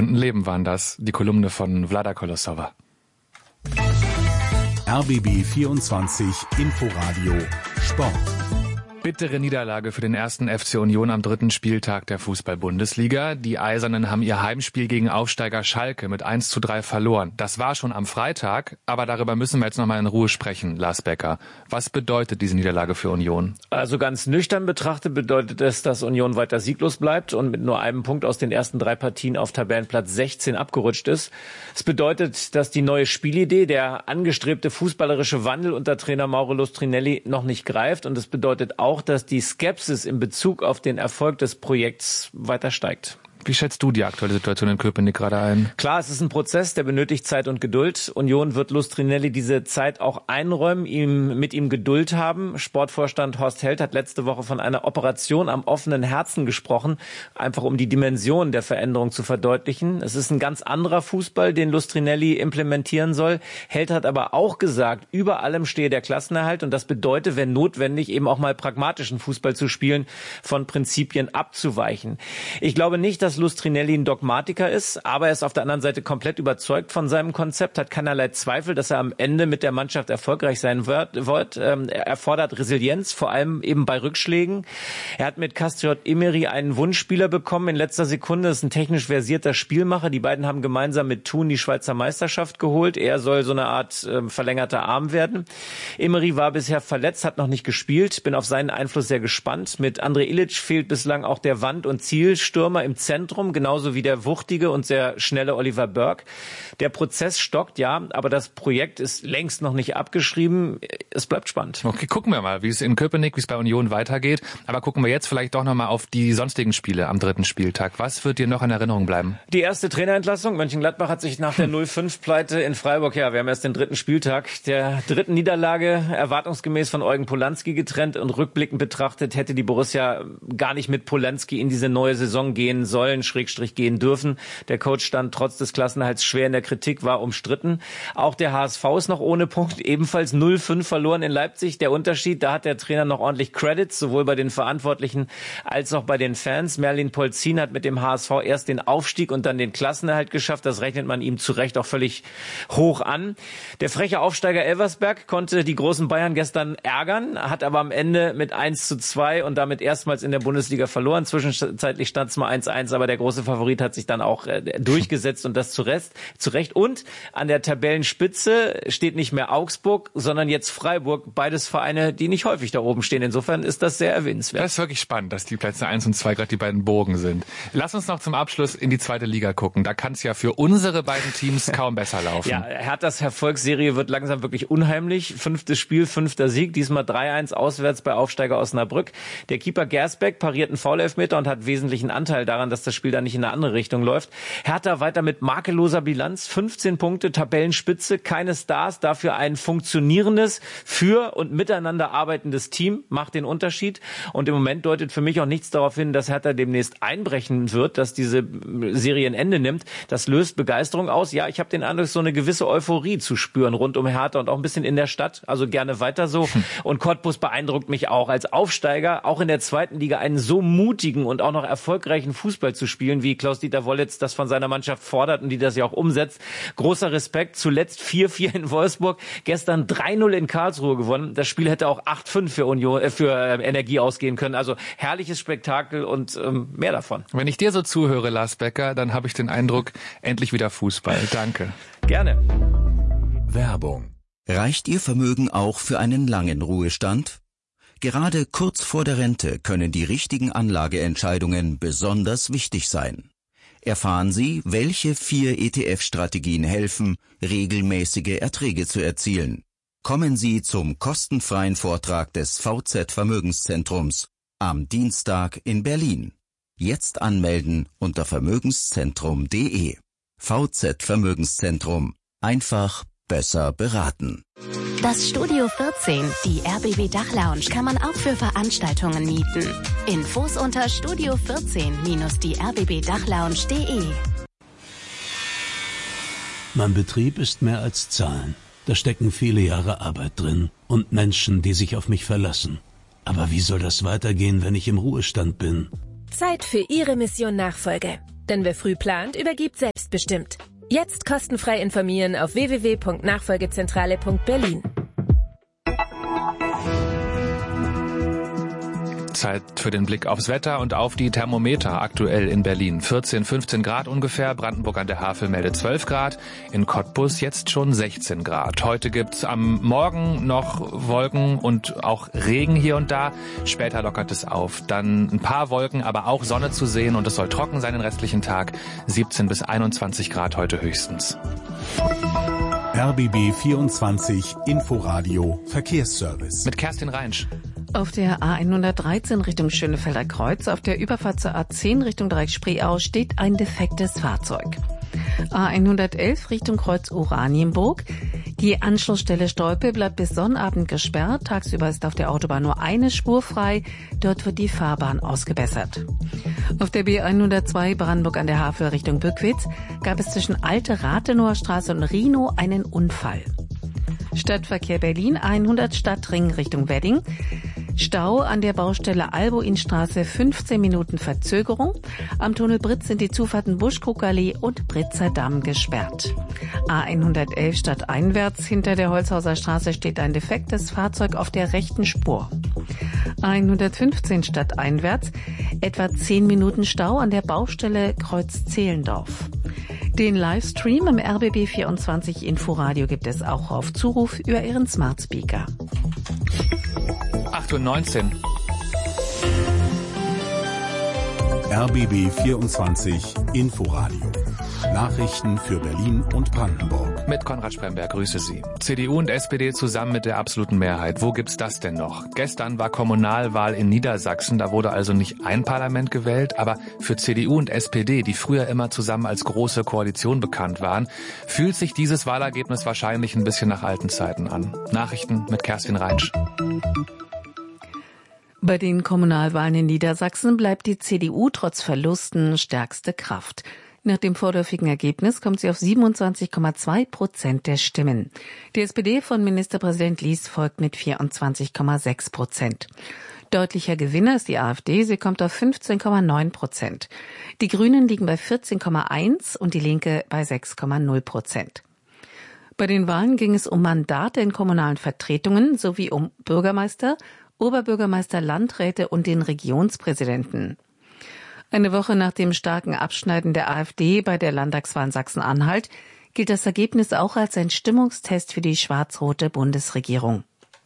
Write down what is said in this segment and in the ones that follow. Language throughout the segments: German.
und ein Leben waren das, die Kolumne von Vlada Kolosova. RBB 24 Inforadio Sport. Bittere Niederlage für den ersten FC Union am 3. Spieltag der Fußball-Bundesliga. Die Eisernen haben ihr Heimspiel gegen Aufsteiger Schalke mit 1:3 verloren. Das war schon am Freitag, aber darüber müssen wir jetzt nochmal in Ruhe sprechen, Lars Becker. Was bedeutet diese Niederlage für Union? Also ganz nüchtern betrachtet bedeutet es, dass Union weiter sieglos bleibt und mit nur einem Punkt aus den ersten 3 Partien auf Tabellenplatz 16 abgerutscht ist. Es bedeutet, dass die neue Spielidee, der angestrebte fußballerische Wandel unter Trainer Mauro Lustrinelli noch nicht greift, und es bedeutet auch, dass die Skepsis in Bezug auf den Erfolg des Projekts weiter steigt. Wie schätzt du die aktuelle Situation in Köpenick gerade ein? Klar, es ist ein Prozess, der benötigt Zeit und Geduld. Union wird Lustrinelli diese Zeit auch einräumen, mit ihm Geduld haben. Sportvorstand Horst Held hat letzte Woche von einer Operation am offenen Herzen gesprochen, einfach um die Dimension der Veränderung zu verdeutlichen. Es ist ein ganz anderer Fußball, den Lustrinelli implementieren soll. Held hat aber auch gesagt, über allem stehe der Klassenerhalt, und das bedeutet, wenn notwendig, eben auch mal pragmatischen Fußball zu spielen, von Prinzipien abzuweichen. Ich glaube nicht, dass Lustrinelli ein Dogmatiker ist, aber er ist auf der anderen Seite komplett überzeugt von seinem Konzept, hat keinerlei Zweifel, dass er am Ende mit der Mannschaft erfolgreich sein wird. Er fordert Resilienz, vor allem eben bei Rückschlägen. Er hat mit Kastriot Imeri einen Wunschspieler bekommen in letzter Sekunde. Das ist ein technisch versierter Spielmacher. Die beiden haben gemeinsam mit Thun die Schweizer Meisterschaft geholt. Er soll so eine Art verlängerter Arm werden. Imeri war bisher verletzt, hat noch nicht gespielt. Bin auf seinen Einfluss sehr gespannt. Mit André Ilic fehlt bislang auch der Wand- und Zielstürmer im Zentrum, genauso wie der wuchtige und sehr schnelle Oliver Burke. Der Prozess stockt, ja, aber das Projekt ist längst noch nicht abgeschrieben. Es bleibt spannend. Okay, gucken wir mal, wie es in Köpenick, wie es bei Union weitergeht. Aber gucken wir jetzt vielleicht doch nochmal auf die sonstigen Spiele am 3. Spieltag. Was wird dir noch in Erinnerung bleiben? Die erste Trainerentlassung. Mönchengladbach hat sich nach der 0-5-Pleite in Freiburg, ja, wir haben erst den 3. Spieltag, der 3. Niederlage erwartungsgemäß von Eugen Polanski getrennt, und rückblickend betrachtet hätte die Borussia gar nicht mit Polanski in diese neue Saison gehen sollen, / gehen dürfen. Der Coach stand trotz des Klassenerhalts schwer in der Kritik, war umstritten. Auch der HSV ist noch ohne Punkt, ebenfalls 0-5 verloren in Leipzig. Der Unterschied, da hat der Trainer noch ordentlich Credits, sowohl bei den Verantwortlichen als auch bei den Fans. Merlin Polzin hat mit dem HSV erst den Aufstieg und dann den Klassenerhalt geschafft. Das rechnet man ihm zu Recht auch völlig hoch an. Der freche Aufsteiger Elversberg konnte die großen Bayern gestern ärgern, hat aber am Ende mit 1:2 und damit erstmals in der Bundesliga verloren. Zwischenzeitlich stand es mal 1:1, aber der große Favorit hat sich dann auch durchgesetzt, und das zu Recht. Und an der Tabellenspitze steht nicht mehr Augsburg, sondern jetzt Freiburg. Beides Vereine, die nicht häufig da oben stehen. Insofern ist das sehr erwähnenswert. Das ist wirklich spannend, dass die Plätze 1 und 2 gerade die beiden Burgen sind. Lass uns noch zum Abschluss in die 2. Liga gucken. Da kann es ja für unsere beiden Teams kaum besser laufen. Ja, Herthas Erfolgsserie wird langsam wirklich unheimlich. 5. Spiel, 5. Sieg. Diesmal 3:1 auswärts bei Aufsteiger Osnabrück. Der Keeper Gersbeck pariert einen Foul-Elfmeter und hat wesentlichen Anteil daran, dass das Spiel dann nicht in eine andere Richtung läuft. Hertha weiter mit makelloser Bilanz, 15 Punkte, Tabellenspitze, keine Stars, dafür ein funktionierendes, für und miteinander arbeitendes Team macht den Unterschied. Und im Moment deutet für mich auch nichts darauf hin, dass Hertha demnächst einbrechen wird, dass diese Serie ein Ende nimmt. Das löst Begeisterung aus. Ja, ich habe den Eindruck, so eine gewisse Euphorie zu spüren rund um Hertha und auch ein bisschen in der Stadt. Also gerne weiter so. Und Cottbus beeindruckt mich auch als Aufsteiger, auch in der 2. Liga einen so mutigen und auch noch erfolgreichen Fußball zu spielen, wie Klaus-Dieter Wollitz das von seiner Mannschaft fordert und die das ja auch umsetzt. Großer Respekt. Zuletzt 4:4 in Wolfsburg, gestern 3:0 in Karlsruhe gewonnen. Das Spiel hätte auch 8:5 für Energie ausgehen können. Also herrliches Spektakel und mehr davon. Wenn ich dir so zuhöre, Lars Becker, dann habe ich den Eindruck, endlich wieder Fußball. Danke. Gerne. Werbung. Reicht Ihr Vermögen auch für einen langen Ruhestand? Gerade kurz vor der Rente können die richtigen Anlageentscheidungen besonders wichtig sein. Erfahren Sie, welche 4 ETF-Strategien helfen, regelmäßige Erträge zu erzielen. Kommen Sie zum kostenfreien Vortrag des VZ Vermögenszentrums am Dienstag in Berlin. Jetzt anmelden unter vermögenszentrum.de. VZ Vermögenszentrum. Einfach besser beraten. Das Studio 14, die RBB Dachlounge, kann man auch für Veranstaltungen mieten. Infos unter studio14-die-rbbdachlounge.de. Mein Betrieb ist mehr als Zahlen. Da stecken viele Jahre Arbeit drin und Menschen, die sich auf mich verlassen. Aber wie soll das weitergehen, wenn ich im Ruhestand bin? Zeit für Ihre Mission Nachfolge. Denn wer früh plant, übergibt selbstbestimmt. Jetzt kostenfrei informieren auf www.nachfolgezentrale.berlin. Zeit für den Blick aufs Wetter und auf die Thermometer aktuell in Berlin. 14, 15 Grad ungefähr. Brandenburg an der Havel meldet 12 Grad. In Cottbus jetzt schon 16 Grad. Heute gibt's am Morgen noch Wolken und auch Regen hier und da. Später lockert es auf. Dann ein paar Wolken, aber auch Sonne zu sehen und es soll trocken sein den restlichen Tag. 17 bis 21 Grad heute höchstens. RBB 24 Inforadio Verkehrsservice. Mit Kerstin Reinsch. Auf der A113 Richtung Schönefelder Kreuz, auf der Überfahrt zur A10 Richtung Dreieck-Spreeau steht ein defektes Fahrzeug. A111 Richtung Kreuz Oranienburg. Die Anschlussstelle Stolpe bleibt bis Sonnabend gesperrt. Tagsüber ist auf der Autobahn nur eine Spur frei. Dort wird die Fahrbahn ausgebessert. Auf der B102 Brandenburg an der Havel Richtung Bückwitz gab es zwischen Alte Rathenower Straße und Rhinow einen Unfall. Stadtverkehr Berlin 100 Stadtring Richtung Wedding. Stau an der Baustelle Alboinstraße, 15 Minuten Verzögerung. Am Tunnel Britz sind die Zufahrten Buschkrugallee und Britzer Damm gesperrt. A111 stadteinwärts hinter der Holzhauser Straße steht ein defektes Fahrzeug auf der rechten Spur. A115 stadteinwärts, etwa 10 Minuten Stau an der Baustelle Kreuz Zehlendorf. Den Livestream im RBB 24 Inforadio gibt es auch auf Zuruf über Ihren Smart Speaker. 8:19 Uhr. RBB 24 Inforadio. Nachrichten für Berlin und Brandenburg. Mit Konrad Spremberg, grüße Sie. CDU und SPD zusammen mit der absoluten Mehrheit. Wo gibt's das denn noch? Gestern war Kommunalwahl in Niedersachsen. Da wurde also nicht ein Parlament gewählt, aber für CDU und SPD, die früher immer zusammen als große Koalition bekannt waren, fühlt sich dieses Wahlergebnis wahrscheinlich ein bisschen nach alten Zeiten an. Nachrichten mit Kerstin Reinsch. Bei den Kommunalwahlen in Niedersachsen bleibt die CDU trotz Verlusten stärkste Kraft. Nach dem vorläufigen Ergebnis kommt sie auf 27,2% der Stimmen. Die SPD von Ministerpräsident Lies folgt mit 24,6%. Deutlicher Gewinner ist die AfD, sie kommt auf 15,9%. Die Grünen liegen bei 14,1% und die Linke bei 6,0%. Bei den Wahlen ging es um Mandate in kommunalen Vertretungen sowie um Bürgermeister, Oberbürgermeister, Landräte und den Regionspräsidenten. Eine Woche nach dem starken Abschneiden der AfD bei der Landtagswahl in Sachsen-Anhalt gilt das Ergebnis auch als ein Stimmungstest für die schwarz-rote Bundesregierung.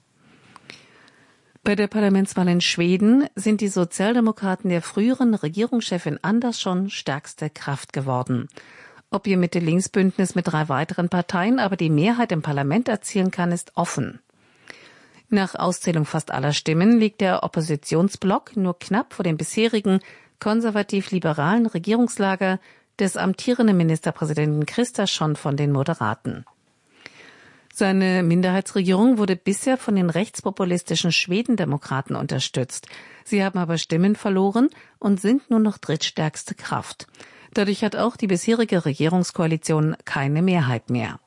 Bei der Parlamentswahl in Schweden sind die Sozialdemokraten der früheren Regierungschefin Andersson stärkste Kraft geworden. Ob ihr Mitte-Links-Bündnis mit 3 weiteren Parteien aber die Mehrheit im Parlament erzielen kann, ist offen. Nach Auszählung fast aller Stimmen liegt der Oppositionsblock nur knapp vor dem bisherigen konservativ-liberalen Regierungslager des amtierenden Ministerpräsidenten Kristersson von den Moderaten. Seine Minderheitsregierung wurde bisher von den rechtspopulistischen Schwedendemokraten unterstützt. Sie haben aber Stimmen verloren und sind nur noch drittstärkste Kraft. Dadurch hat auch die bisherige Regierungskoalition keine Mehrheit mehr.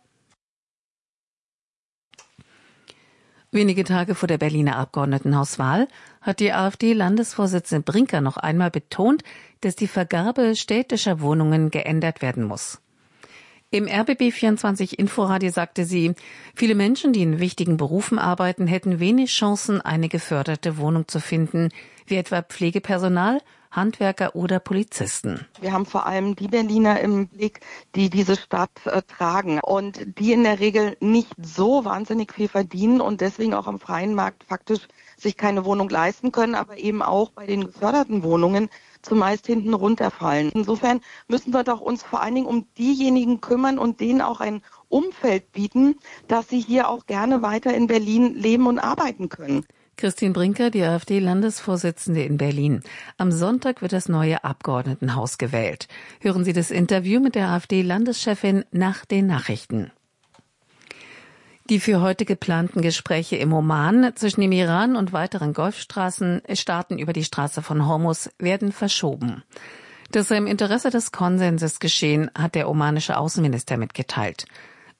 Wenige Tage vor der Berliner Abgeordnetenhauswahl hat die AfD-Landesvorsitzende Brinker noch einmal betont, dass die Vergabe städtischer Wohnungen geändert werden muss. Im RBB 24 Inforadio sagte sie, viele Menschen, die in wichtigen Berufen arbeiten, hätten wenig Chancen, eine geförderte Wohnung zu finden, wie etwa Pflegepersonal, Handwerker oder Polizisten. Wir haben vor allem die Berliner im Blick, die diese Stadt tragen und die in der Regel nicht so wahnsinnig viel verdienen und deswegen auch am freien Markt faktisch sich keine Wohnung leisten können, aber eben auch bei den geförderten Wohnungen zumeist hinten runterfallen. Insofern müssen wir doch uns vor allen Dingen um diejenigen kümmern und denen auch ein Umfeld bieten, dass sie hier auch gerne weiter in Berlin leben und arbeiten können. Christine Brinker, die AfD-Landesvorsitzende in Berlin. Am Sonntag wird das neue Abgeordnetenhaus gewählt. Hören Sie das Interview mit der AfD-Landeschefin nach den Nachrichten. Die für heute geplanten Gespräche im Oman zwischen dem Iran und weiteren Golfstaaten über die Straße von Hormuz werden verschoben. Das sei im Interesse des Konsenses geschehen, hat der omanische Außenminister mitgeteilt.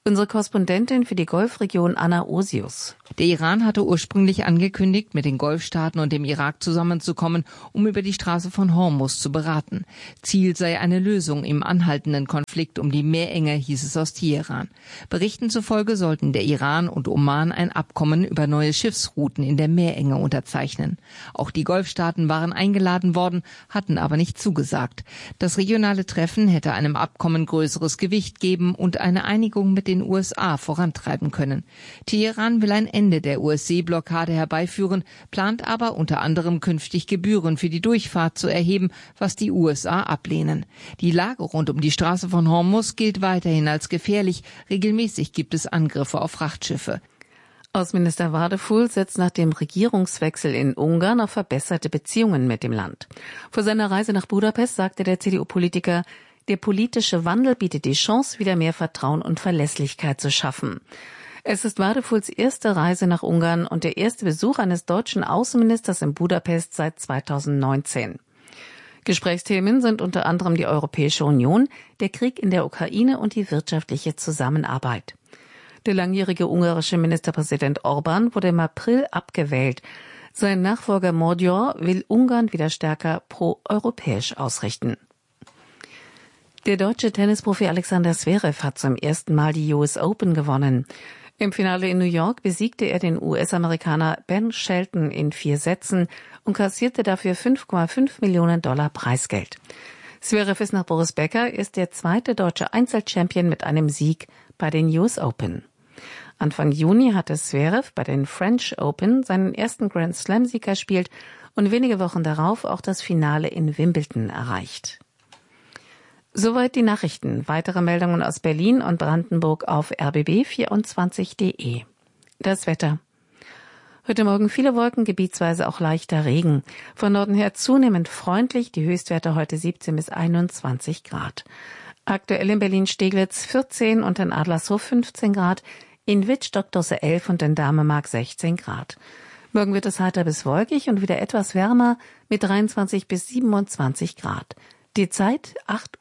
Unsere Korrespondentin für die Golfregion Anna Osius. Der Iran hatte ursprünglich angekündigt, mit den Golfstaaten und dem Irak zusammenzukommen, um über die Straße von Hormuz zu beraten. Ziel sei eine Lösung im anhaltenden Konflikt um die Meerenge, hieß es aus Teheran. Berichten zufolge sollten der Iran und Oman ein Abkommen über neue Schiffsrouten in der Meerenge unterzeichnen. Auch die Golfstaaten waren eingeladen worden, hatten aber nicht zugesagt. Das regionale Treffen hätte einem Abkommen größeres Gewicht geben und eine Einigung mit den USA vorantreiben können. Teheran will ein Ende der US-Seeblockade herbeiführen, plant aber unter anderem künftig Gebühren für die Durchfahrt zu erheben, was die USA ablehnen. Die Lage rund um die Straße von Hormuz gilt weiterhin als gefährlich. Regelmäßig gibt es Angriffe auf Frachtschiffe. Außenminister Vardaful setzt nach dem Regierungswechsel in Ungarn auf verbesserte Beziehungen mit dem Land. Vor seiner Reise nach Budapest sagte der CDU-Politiker, der politische Wandel bietet die Chance, wieder mehr Vertrauen und Verlässlichkeit zu schaffen. Es ist Vardafuls erste Reise nach Ungarn und der erste Besuch eines deutschen Außenministers in Budapest seit 2019. Gesprächsthemen sind unter anderem die Europäische Union, der Krieg in der Ukraine und die wirtschaftliche Zusammenarbeit. Der langjährige ungarische Ministerpräsident Orbán wurde im April abgewählt. Sein Nachfolger Magyar will Ungarn wieder stärker pro-europäisch ausrichten. Der deutsche Tennisprofi Alexander Zverev hat zum ersten Mal die US Open gewonnen. Im Finale in New York besiegte er den US-Amerikaner Ben Shelton in 4 Sätzen und kassierte dafür $5,5 Millionen Preisgeld. Zverev ist nach Boris Becker erst der zweite deutsche Einzelchampion mit einem Sieg bei den US Open. Anfang Juni hatte Zverev bei den French Open seinen ersten Grand Slam-Sieg erspielt und wenige Wochen darauf auch das Finale in Wimbledon erreicht. Soweit die Nachrichten. Weitere Meldungen aus Berlin und Brandenburg auf rbb24.de. Das Wetter. Heute Morgen viele Wolken, gebietsweise auch leichter Regen. Von Norden her zunehmend freundlich, die Höchstwerte heute 17 bis 21 Grad. Aktuell in Berlin-Steglitz 14 und in Adlershof 15 Grad, in Wittstock-Dosse 11 und in Damemark 16 Grad. Morgen wird es heiter bis wolkig und wieder etwas wärmer mit 23 bis 27 Grad. Die Zeit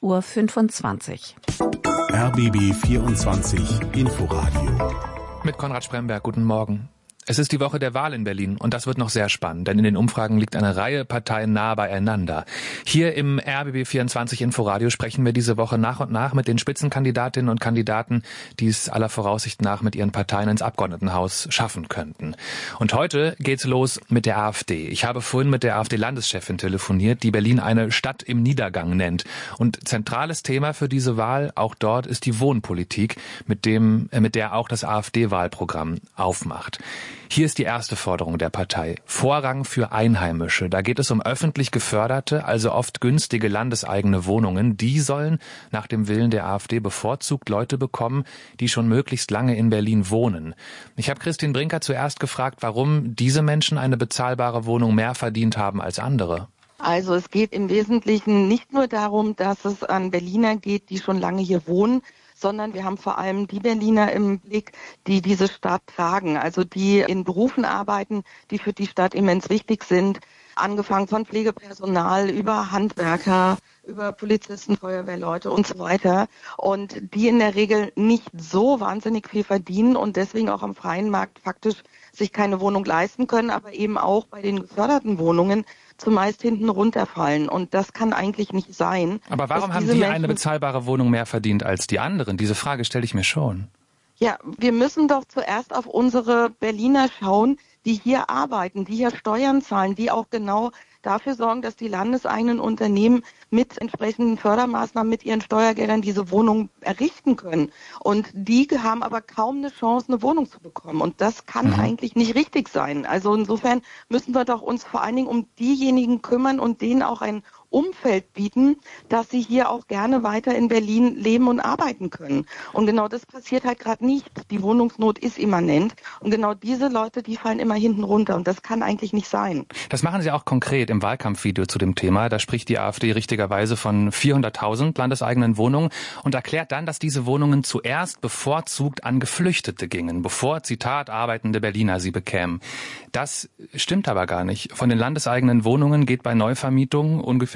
8:25 Uhr. RBB 24 Inforadio. Mit Konrad Spremberg, guten Morgen. Es ist die Woche der Wahl in Berlin und das wird noch sehr spannend, denn in den Umfragen liegt eine Reihe Parteien nah beieinander. Hier im RBB24 Inforadio sprechen wir diese Woche nach und nach mit den Spitzenkandidatinnen und Kandidaten, die es aller Voraussicht nach mit ihren Parteien ins Abgeordnetenhaus schaffen könnten. Und heute geht's los mit der AfD. Ich habe vorhin mit der AfD-Landeschefin telefoniert, die Berlin eine Stadt im Niedergang nennt. Und zentrales Thema für diese Wahl, auch dort, ist die Wohnpolitik, mit der auch das AfD-Wahlprogramm aufmacht. Hier ist die erste Forderung der Partei. Vorrang für Einheimische. Da geht es um öffentlich geförderte, also oft günstige landeseigene Wohnungen. Die sollen nach dem Willen der AfD bevorzugt Leute bekommen, die schon möglichst lange in Berlin wohnen. Ich habe Christine Brinker zuerst gefragt, warum diese Menschen eine bezahlbare Wohnung mehr verdient haben als andere. Also es geht im Wesentlichen nicht nur darum, dass es an Berliner geht, die schon lange hier wohnen, sondern wir haben vor allem die Berliner im Blick, die diese Stadt tragen, also die in Berufen arbeiten, die für die Stadt immens wichtig sind, angefangen von Pflegepersonal über Handwerker, über Polizisten, Feuerwehrleute und so weiter und die in der Regel nicht so wahnsinnig viel verdienen und deswegen auch am freien Markt faktisch sich keine Wohnung leisten können, aber eben auch bei den geförderten Wohnungen zumeist hinten runterfallen. Und das kann eigentlich nicht sein. Aber warum haben die eine bezahlbare Wohnung mehr verdient als die anderen? Diese Frage stelle ich mir schon. Ja, wir müssen doch zuerst auf unsere Berliner schauen, die hier arbeiten, die hier Steuern zahlen, die auch genau dafür sorgen, dass die landeseigenen Unternehmen mit entsprechenden Fördermaßnahmen mit ihren Steuergeldern diese Wohnung errichten können. Und die haben aber kaum eine Chance, eine Wohnung zu bekommen. Und das kann eigentlich nicht richtig sein. Also insofern müssen wir doch uns vor allen Dingen um diejenigen kümmern und denen auch ein Umfeld bieten, dass sie hier auch gerne weiter in Berlin leben und arbeiten können. Und genau das passiert halt gerade nicht. Die Wohnungsnot ist immanent. Und genau diese Leute, die fallen immer hinten runter. Und das kann eigentlich nicht sein. Das machen sie auch konkret im Wahlkampfvideo zu dem Thema. Da spricht die AfD richtigerweise von 400.000 landeseigenen Wohnungen und erklärt dann, dass diese Wohnungen zuerst bevorzugt an Geflüchtete gingen, bevor, Zitat, arbeitende Berliner sie bekämen. Das stimmt aber gar nicht. Von den landeseigenen Wohnungen geht bei Neuvermietungen ungefähr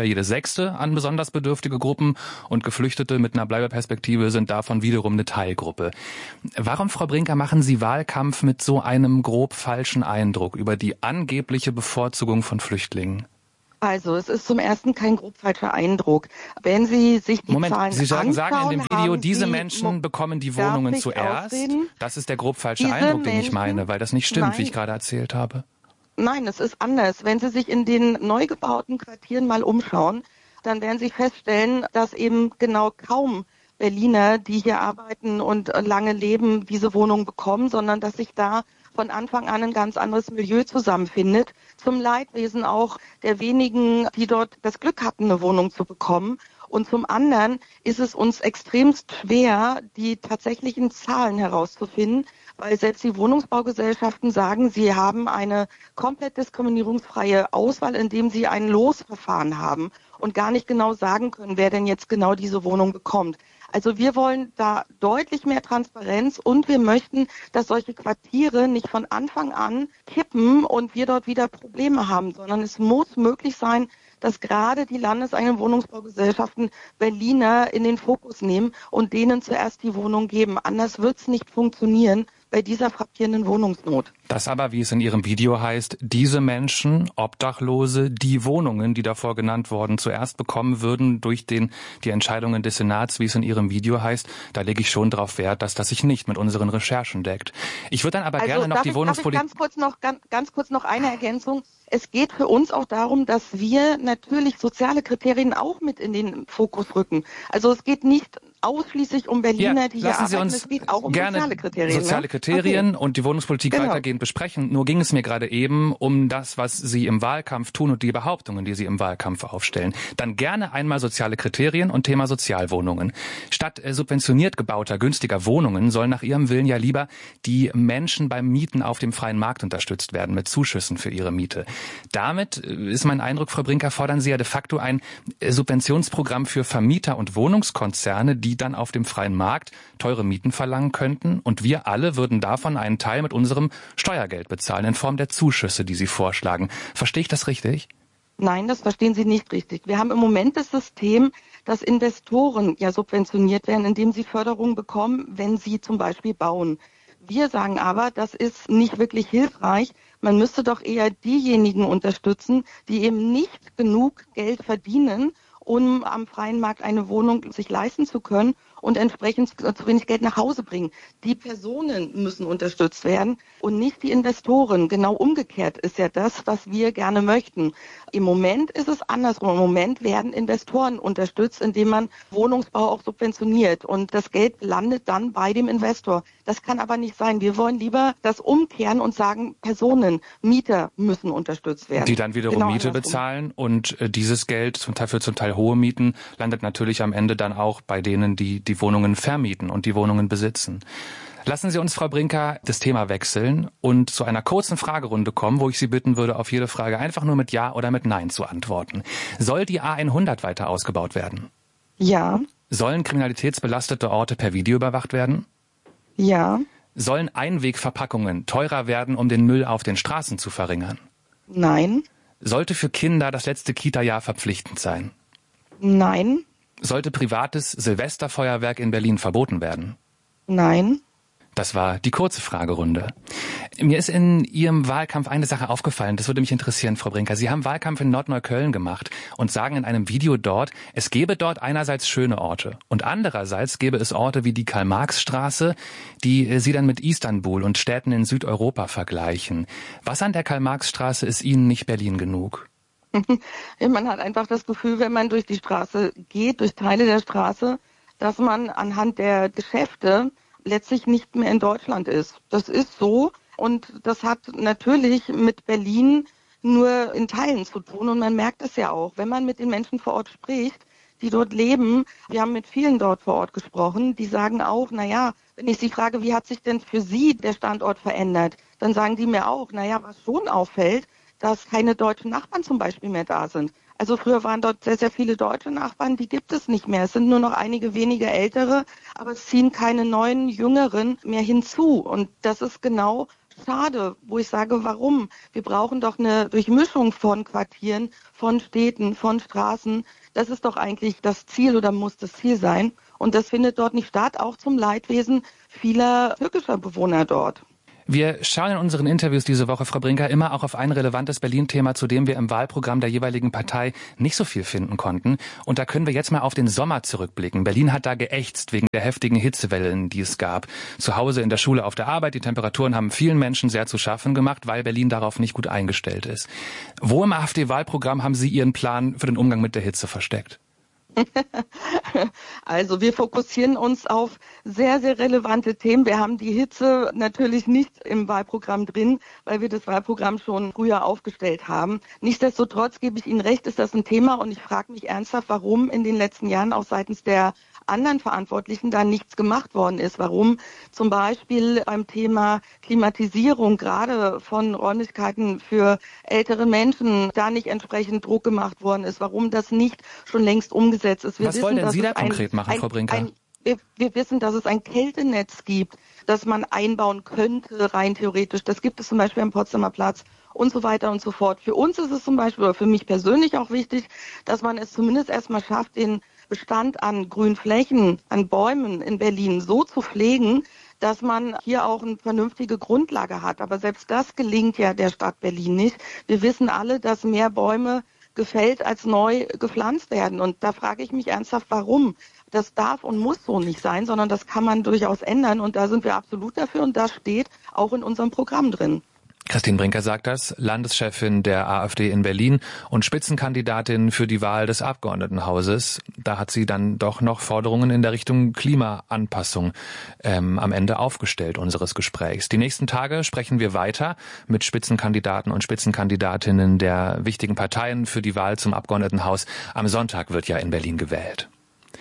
jede 6. an besonders bedürftige Gruppen und Geflüchtete mit einer Bleibeperspektive sind davon wiederum eine Teilgruppe. Warum, Frau Brinker, machen Sie Wahlkampf mit so einem grob falschen Eindruck über die angebliche Bevorzugung von Flüchtlingen? Also, es ist zum Ersten kein grob falscher Eindruck. Wenn Sie sich die Zahlen Sie sagen in dem Video, diese Sie Menschen bekommen die Wohnungen zuerst. Das ist der grob falsche Eindruck, den ich meine, weil das nicht stimmt, wie ich gerade erzählt habe. Nein, es ist anders. Wenn Sie sich in den neu gebauten Quartieren mal umschauen, dann werden Sie feststellen, dass eben genau kaum Berliner, die hier arbeiten und lange leben, diese Wohnung bekommen, sondern dass sich da von Anfang an ein ganz anderes Milieu zusammenfindet. Zum Leidwesen auch der wenigen, die dort das Glück hatten, eine Wohnung zu bekommen. Und zum anderen ist es uns extremst schwer, die tatsächlichen Zahlen herauszufinden, weil selbst die Wohnungsbaugesellschaften sagen, sie haben eine komplett diskriminierungsfreie Auswahl, indem sie ein Losverfahren haben und gar nicht genau sagen können, wer denn jetzt genau diese Wohnung bekommt. Also wir wollen da deutlich mehr Transparenz und wir möchten, dass solche Quartiere nicht von Anfang an kippen und wir dort wieder Probleme haben, sondern es muss möglich sein, dass gerade die landeseigenen Wohnungsbaugesellschaften Berliner in den Fokus nehmen und denen zuerst die Wohnung geben. Anders wird es nicht funktionieren bei dieser frappierenden Wohnungsnot. Das aber, wie es in Ihrem Video heißt, diese Menschen, Obdachlose, die Wohnungen, die davor genannt wurden, zuerst bekommen würden durch die Entscheidungen des Senats, wie es in Ihrem Video heißt, da lege ich schon darauf Wert, dass das sich nicht mit unseren Recherchen deckt. Ich würde dann aber gerne noch die Wohnungspolitik... Ganz kurz noch eine Ergänzung. Es geht für uns auch darum, dass wir natürlich soziale Kriterien auch mit in den Fokus rücken. Also es geht nicht ausschließlich um Berliner, die hier arbeiten, es geht auch um soziale Kriterien. Und die Wohnungspolitik weitergehend besprechen. Nur ging es mir gerade eben um das, was Sie im Wahlkampf tun und die Behauptungen, die Sie im Wahlkampf aufstellen. Dann gerne einmal soziale Kriterien und Thema Sozialwohnungen. Statt subventioniert gebauter, günstiger Wohnungen sollen nach Ihrem Willen ja lieber die Menschen beim Mieten auf dem freien Markt unterstützt werden mit Zuschüssen für ihre Miete. Damit ist mein Eindruck, Frau Brinker, fordern Sie ja de facto ein Subventionsprogramm für Vermieter und Wohnungskonzerne, die dann auf dem freien Markt teure Mieten verlangen könnten und wir alle würden davon einen Teil mit unserem Steuergeld bezahlen in Form der Zuschüsse, die Sie vorschlagen. Verstehe ich das richtig? Nein, das verstehen Sie nicht richtig. Wir haben im Moment das System, dass Investoren ja subventioniert werden, indem sie Förderung bekommen, wenn sie zum Beispiel bauen. Wir sagen aber, das ist nicht wirklich hilfreich. Man müsste doch eher diejenigen unterstützen, die eben nicht genug Geld verdienen, um am freien Markt eine Wohnung sich leisten zu können und entsprechend zu wenig Geld nach Hause bringen. Die Personen müssen unterstützt werden und nicht die Investoren. Genau umgekehrt ist ja das, was wir gerne möchten. Im Moment ist es andersrum. Im Moment werden Investoren unterstützt, indem man Wohnungsbau auch subventioniert und das Geld landet dann bei dem Investor. Das kann aber nicht sein. Wir wollen lieber das umkehren und sagen, Personen, Mieter müssen unterstützt werden. Die dann wiederum genau Miete bezahlen und dieses Geld, für zum Teil hohe Mieten, landet natürlich am Ende dann auch bei denen, die Wohnungen vermieten und die Wohnungen besitzen. Lassen Sie uns, Frau Brinker, das Thema wechseln und zu einer kurzen Fragerunde kommen, wo ich Sie bitten würde, auf jede Frage einfach nur mit Ja oder mit Nein zu antworten. Soll die A100 weiter ausgebaut werden? Ja. Sollen kriminalitätsbelastete Orte per Video überwacht werden? Ja. Sollen Einwegverpackungen teurer werden, um den Müll auf den Straßen zu verringern? Nein. Sollte für Kinder das letzte Kita-Jahr verpflichtend sein? Nein. Sollte privates Silvesterfeuerwerk in Berlin verboten werden? Nein. Das war die kurze Fragerunde. Mir ist in Ihrem Wahlkampf eine Sache aufgefallen, das würde mich interessieren, Frau Brinker. Sie haben Wahlkampf in Nordneukölln gemacht und sagen in einem Video dort, es gäbe dort einerseits schöne Orte und andererseits gäbe es Orte wie die Karl-Marx-Straße, die Sie dann mit Istanbul und Städten in Südeuropa vergleichen. Was an der Karl-Marx-Straße ist Ihnen nicht Berlin genug? Man hat einfach das Gefühl, wenn man durch die Straße geht, durch Teile der Straße, dass man anhand der Geschäfte letztlich nicht mehr in Deutschland ist. Das ist so und das hat natürlich mit Berlin nur in Teilen zu tun und man merkt es ja auch, wenn man mit den Menschen vor Ort spricht, die dort leben. Wir haben mit vielen dort vor Ort gesprochen, die sagen auch, naja, wenn ich sie frage, wie hat sich denn für sie der Standort verändert, dann sagen die mir auch, naja, was schon auffällt, dass keine deutschen Nachbarn zum Beispiel mehr da sind. Also früher waren dort sehr, sehr viele deutsche Nachbarn, die gibt es nicht mehr. Es sind nur noch einige wenige ältere, aber es ziehen keine neuen, jüngeren mehr hinzu. Und das ist genau schade, wo ich sage, warum? Wir brauchen doch eine Durchmischung von Quartieren, von Städten, von Straßen. Das ist doch eigentlich das Ziel oder muss das Ziel sein. Und das findet dort nicht statt, auch zum Leidwesen vieler türkischer Bewohner dort. Wir schauen in unseren Interviews diese Woche, Frau Brinker, immer auch auf ein relevantes Berlin-Thema, zu dem wir im Wahlprogramm der jeweiligen Partei nicht so viel finden konnten. Und da können wir jetzt mal auf den Sommer zurückblicken. Berlin hat da geächtzt wegen der heftigen Hitzewellen, die es gab. Zu Hause, in der Schule, auf der Arbeit. Die Temperaturen haben vielen Menschen sehr zu schaffen gemacht, weil Berlin darauf nicht gut eingestellt ist. Wo im AfD-Wahlprogramm haben Sie Ihren Plan für den Umgang mit der Hitze versteckt? Also wir fokussieren uns auf sehr, sehr relevante Themen. Wir haben die Hitze natürlich nicht im Wahlprogramm drin, weil wir das Wahlprogramm schon früher aufgestellt haben. Nichtsdestotrotz gebe ich Ihnen recht, ist das ein Thema und ich frage mich ernsthaft, warum in den letzten Jahren auch seitens der anderen Verantwortlichen da nichts gemacht worden ist. Warum zum Beispiel beim Thema Klimatisierung gerade von Räumlichkeiten für ältere Menschen da nicht entsprechend Druck gemacht worden ist. Warum das nicht schon längst umgesetzt ist. Was wollen denn Sie da konkret machen, Frau Brinker? Wir wissen, dass es ein Kältenetz gibt, das man einbauen könnte, rein theoretisch. Das gibt es zum Beispiel am Potsdamer Platz und so weiter und so fort. Für uns ist es zum Beispiel, oder für mich persönlich auch wichtig, dass man es zumindest erstmal schafft, den Bestand an Grünflächen, an Bäumen in Berlin so zu pflegen, dass man hier auch eine vernünftige Grundlage hat. Aber selbst das gelingt ja der Stadt Berlin nicht. Wir wissen alle, dass mehr Bäume gefällt als neu gepflanzt werden. Und da frage ich mich ernsthaft, warum? Das darf und muss so nicht sein, sondern das kann man durchaus ändern. Und da sind wir absolut dafür und das steht auch in unserem Programm drin. Christine Brinker sagt das, Landeschefin der AfD in Berlin und Spitzenkandidatin für die Wahl des Abgeordnetenhauses. Da hat sie dann doch noch Forderungen in der Richtung Klimaanpassung am Ende aufgestellt unseres Gesprächs. Die nächsten Tage sprechen wir weiter mit Spitzenkandidaten und Spitzenkandidatinnen der wichtigen Parteien für die Wahl zum Abgeordnetenhaus. Am Sonntag wird ja in Berlin gewählt.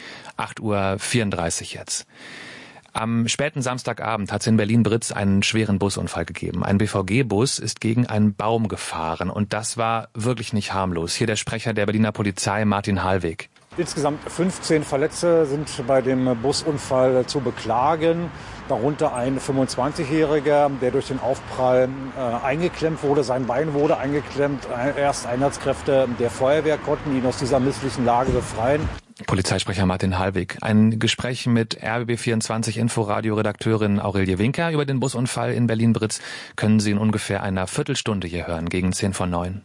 8:34 Uhr jetzt. Am späten Samstagabend hat es in Berlin-Britz einen schweren Busunfall gegeben. Ein BVG-Bus ist gegen einen Baum gefahren und das war wirklich nicht harmlos. Hier der Sprecher der Berliner Polizei, Martin Hallweg. Insgesamt 15 Verletzte sind bei dem Busunfall zu beklagen. Darunter ein 25-Jähriger, der durch den Aufprall eingeklemmt wurde. Sein Bein wurde eingeklemmt. Erst Einsatzkräfte der Feuerwehr konnten ihn aus dieser misslichen Lage befreien. Polizeisprecher Martin Hallweg. Ein Gespräch mit RBB24 Inforadio-Redakteurin Aurelie Winker über den Busunfall in Berlin-Britz können Sie in ungefähr einer Viertelstunde hier hören, gegen 8:50.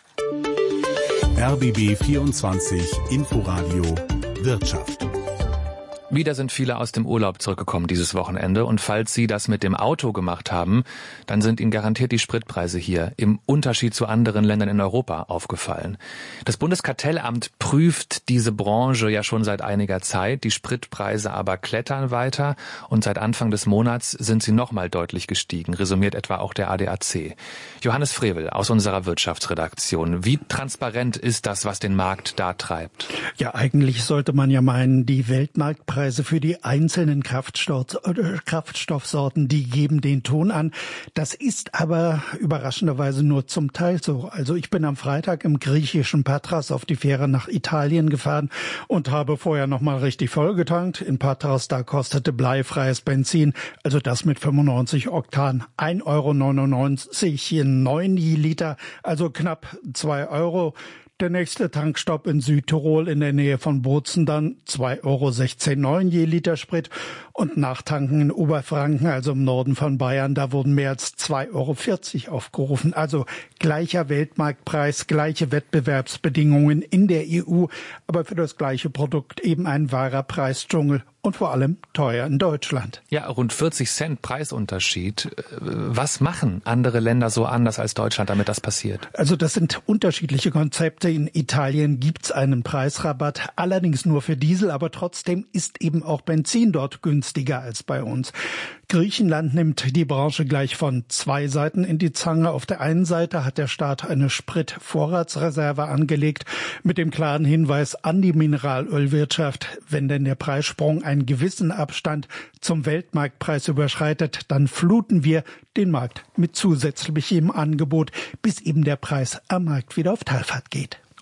RBB24 Inforadio Wirtschaft. Wieder sind viele aus dem Urlaub zurückgekommen dieses Wochenende und falls Sie das mit dem Auto gemacht haben, dann sind Ihnen garantiert die Spritpreise hier im Unterschied zu anderen Ländern in Europa aufgefallen. Das Bundeskartellamt prüft diese Branche ja schon seit einiger Zeit, die Spritpreise aber klettern weiter und seit Anfang des Monats sind sie nochmal deutlich gestiegen, resümiert etwa auch der ADAC. Johannes Frevel aus unserer Wirtschaftsredaktion. Wie transparent ist das, was den Markt da treibt? Ja, eigentlich sollte man ja meinen, die Weltmarktpreise für die einzelnen Kraftstoffsorten, die geben den Ton an. Das ist aber überraschenderweise nur zum Teil so. Also ich bin am Freitag im griechischen Patras auf die Fähre nach Italien gefahren und habe vorher nochmal richtig vollgetankt. In Patras, da kostete bleifreies Benzin, also das mit 95 Oktan, 1,99 € 9 Liter, also knapp 2 €. Der nächste Tankstopp in Südtirol in der Nähe von Bozen dann 2,16 € je Liter Sprit und Nachtanken in Oberfranken, also im Norden von Bayern, da wurden mehr als 2,40 € aufgerufen. Also gleicher Weltmarktpreis, gleiche Wettbewerbsbedingungen in der EU, aber für das gleiche Produkt eben ein wahrer Preisdschungel. Und vor allem teuer in Deutschland. Ja, rund 40 Cent Preisunterschied. Was machen andere Länder so anders als Deutschland, damit das passiert? Also das sind unterschiedliche Konzepte. In Italien gibt's einen Preisrabatt, allerdings nur für Diesel, aber trotzdem ist eben auch Benzin dort günstiger als bei uns. Griechenland nimmt die Branche gleich von zwei Seiten in die Zange. Auf der einen Seite hat der Staat eine Spritvorratsreserve angelegt mit dem klaren Hinweis an die Mineralölwirtschaft, wenn denn der Preissprung einen gewissen Abstand zum Weltmarktpreis überschreitet, dann fluten wir den Markt mit zusätzlichem Angebot, bis eben der Preis am Markt wieder auf Talfahrt geht.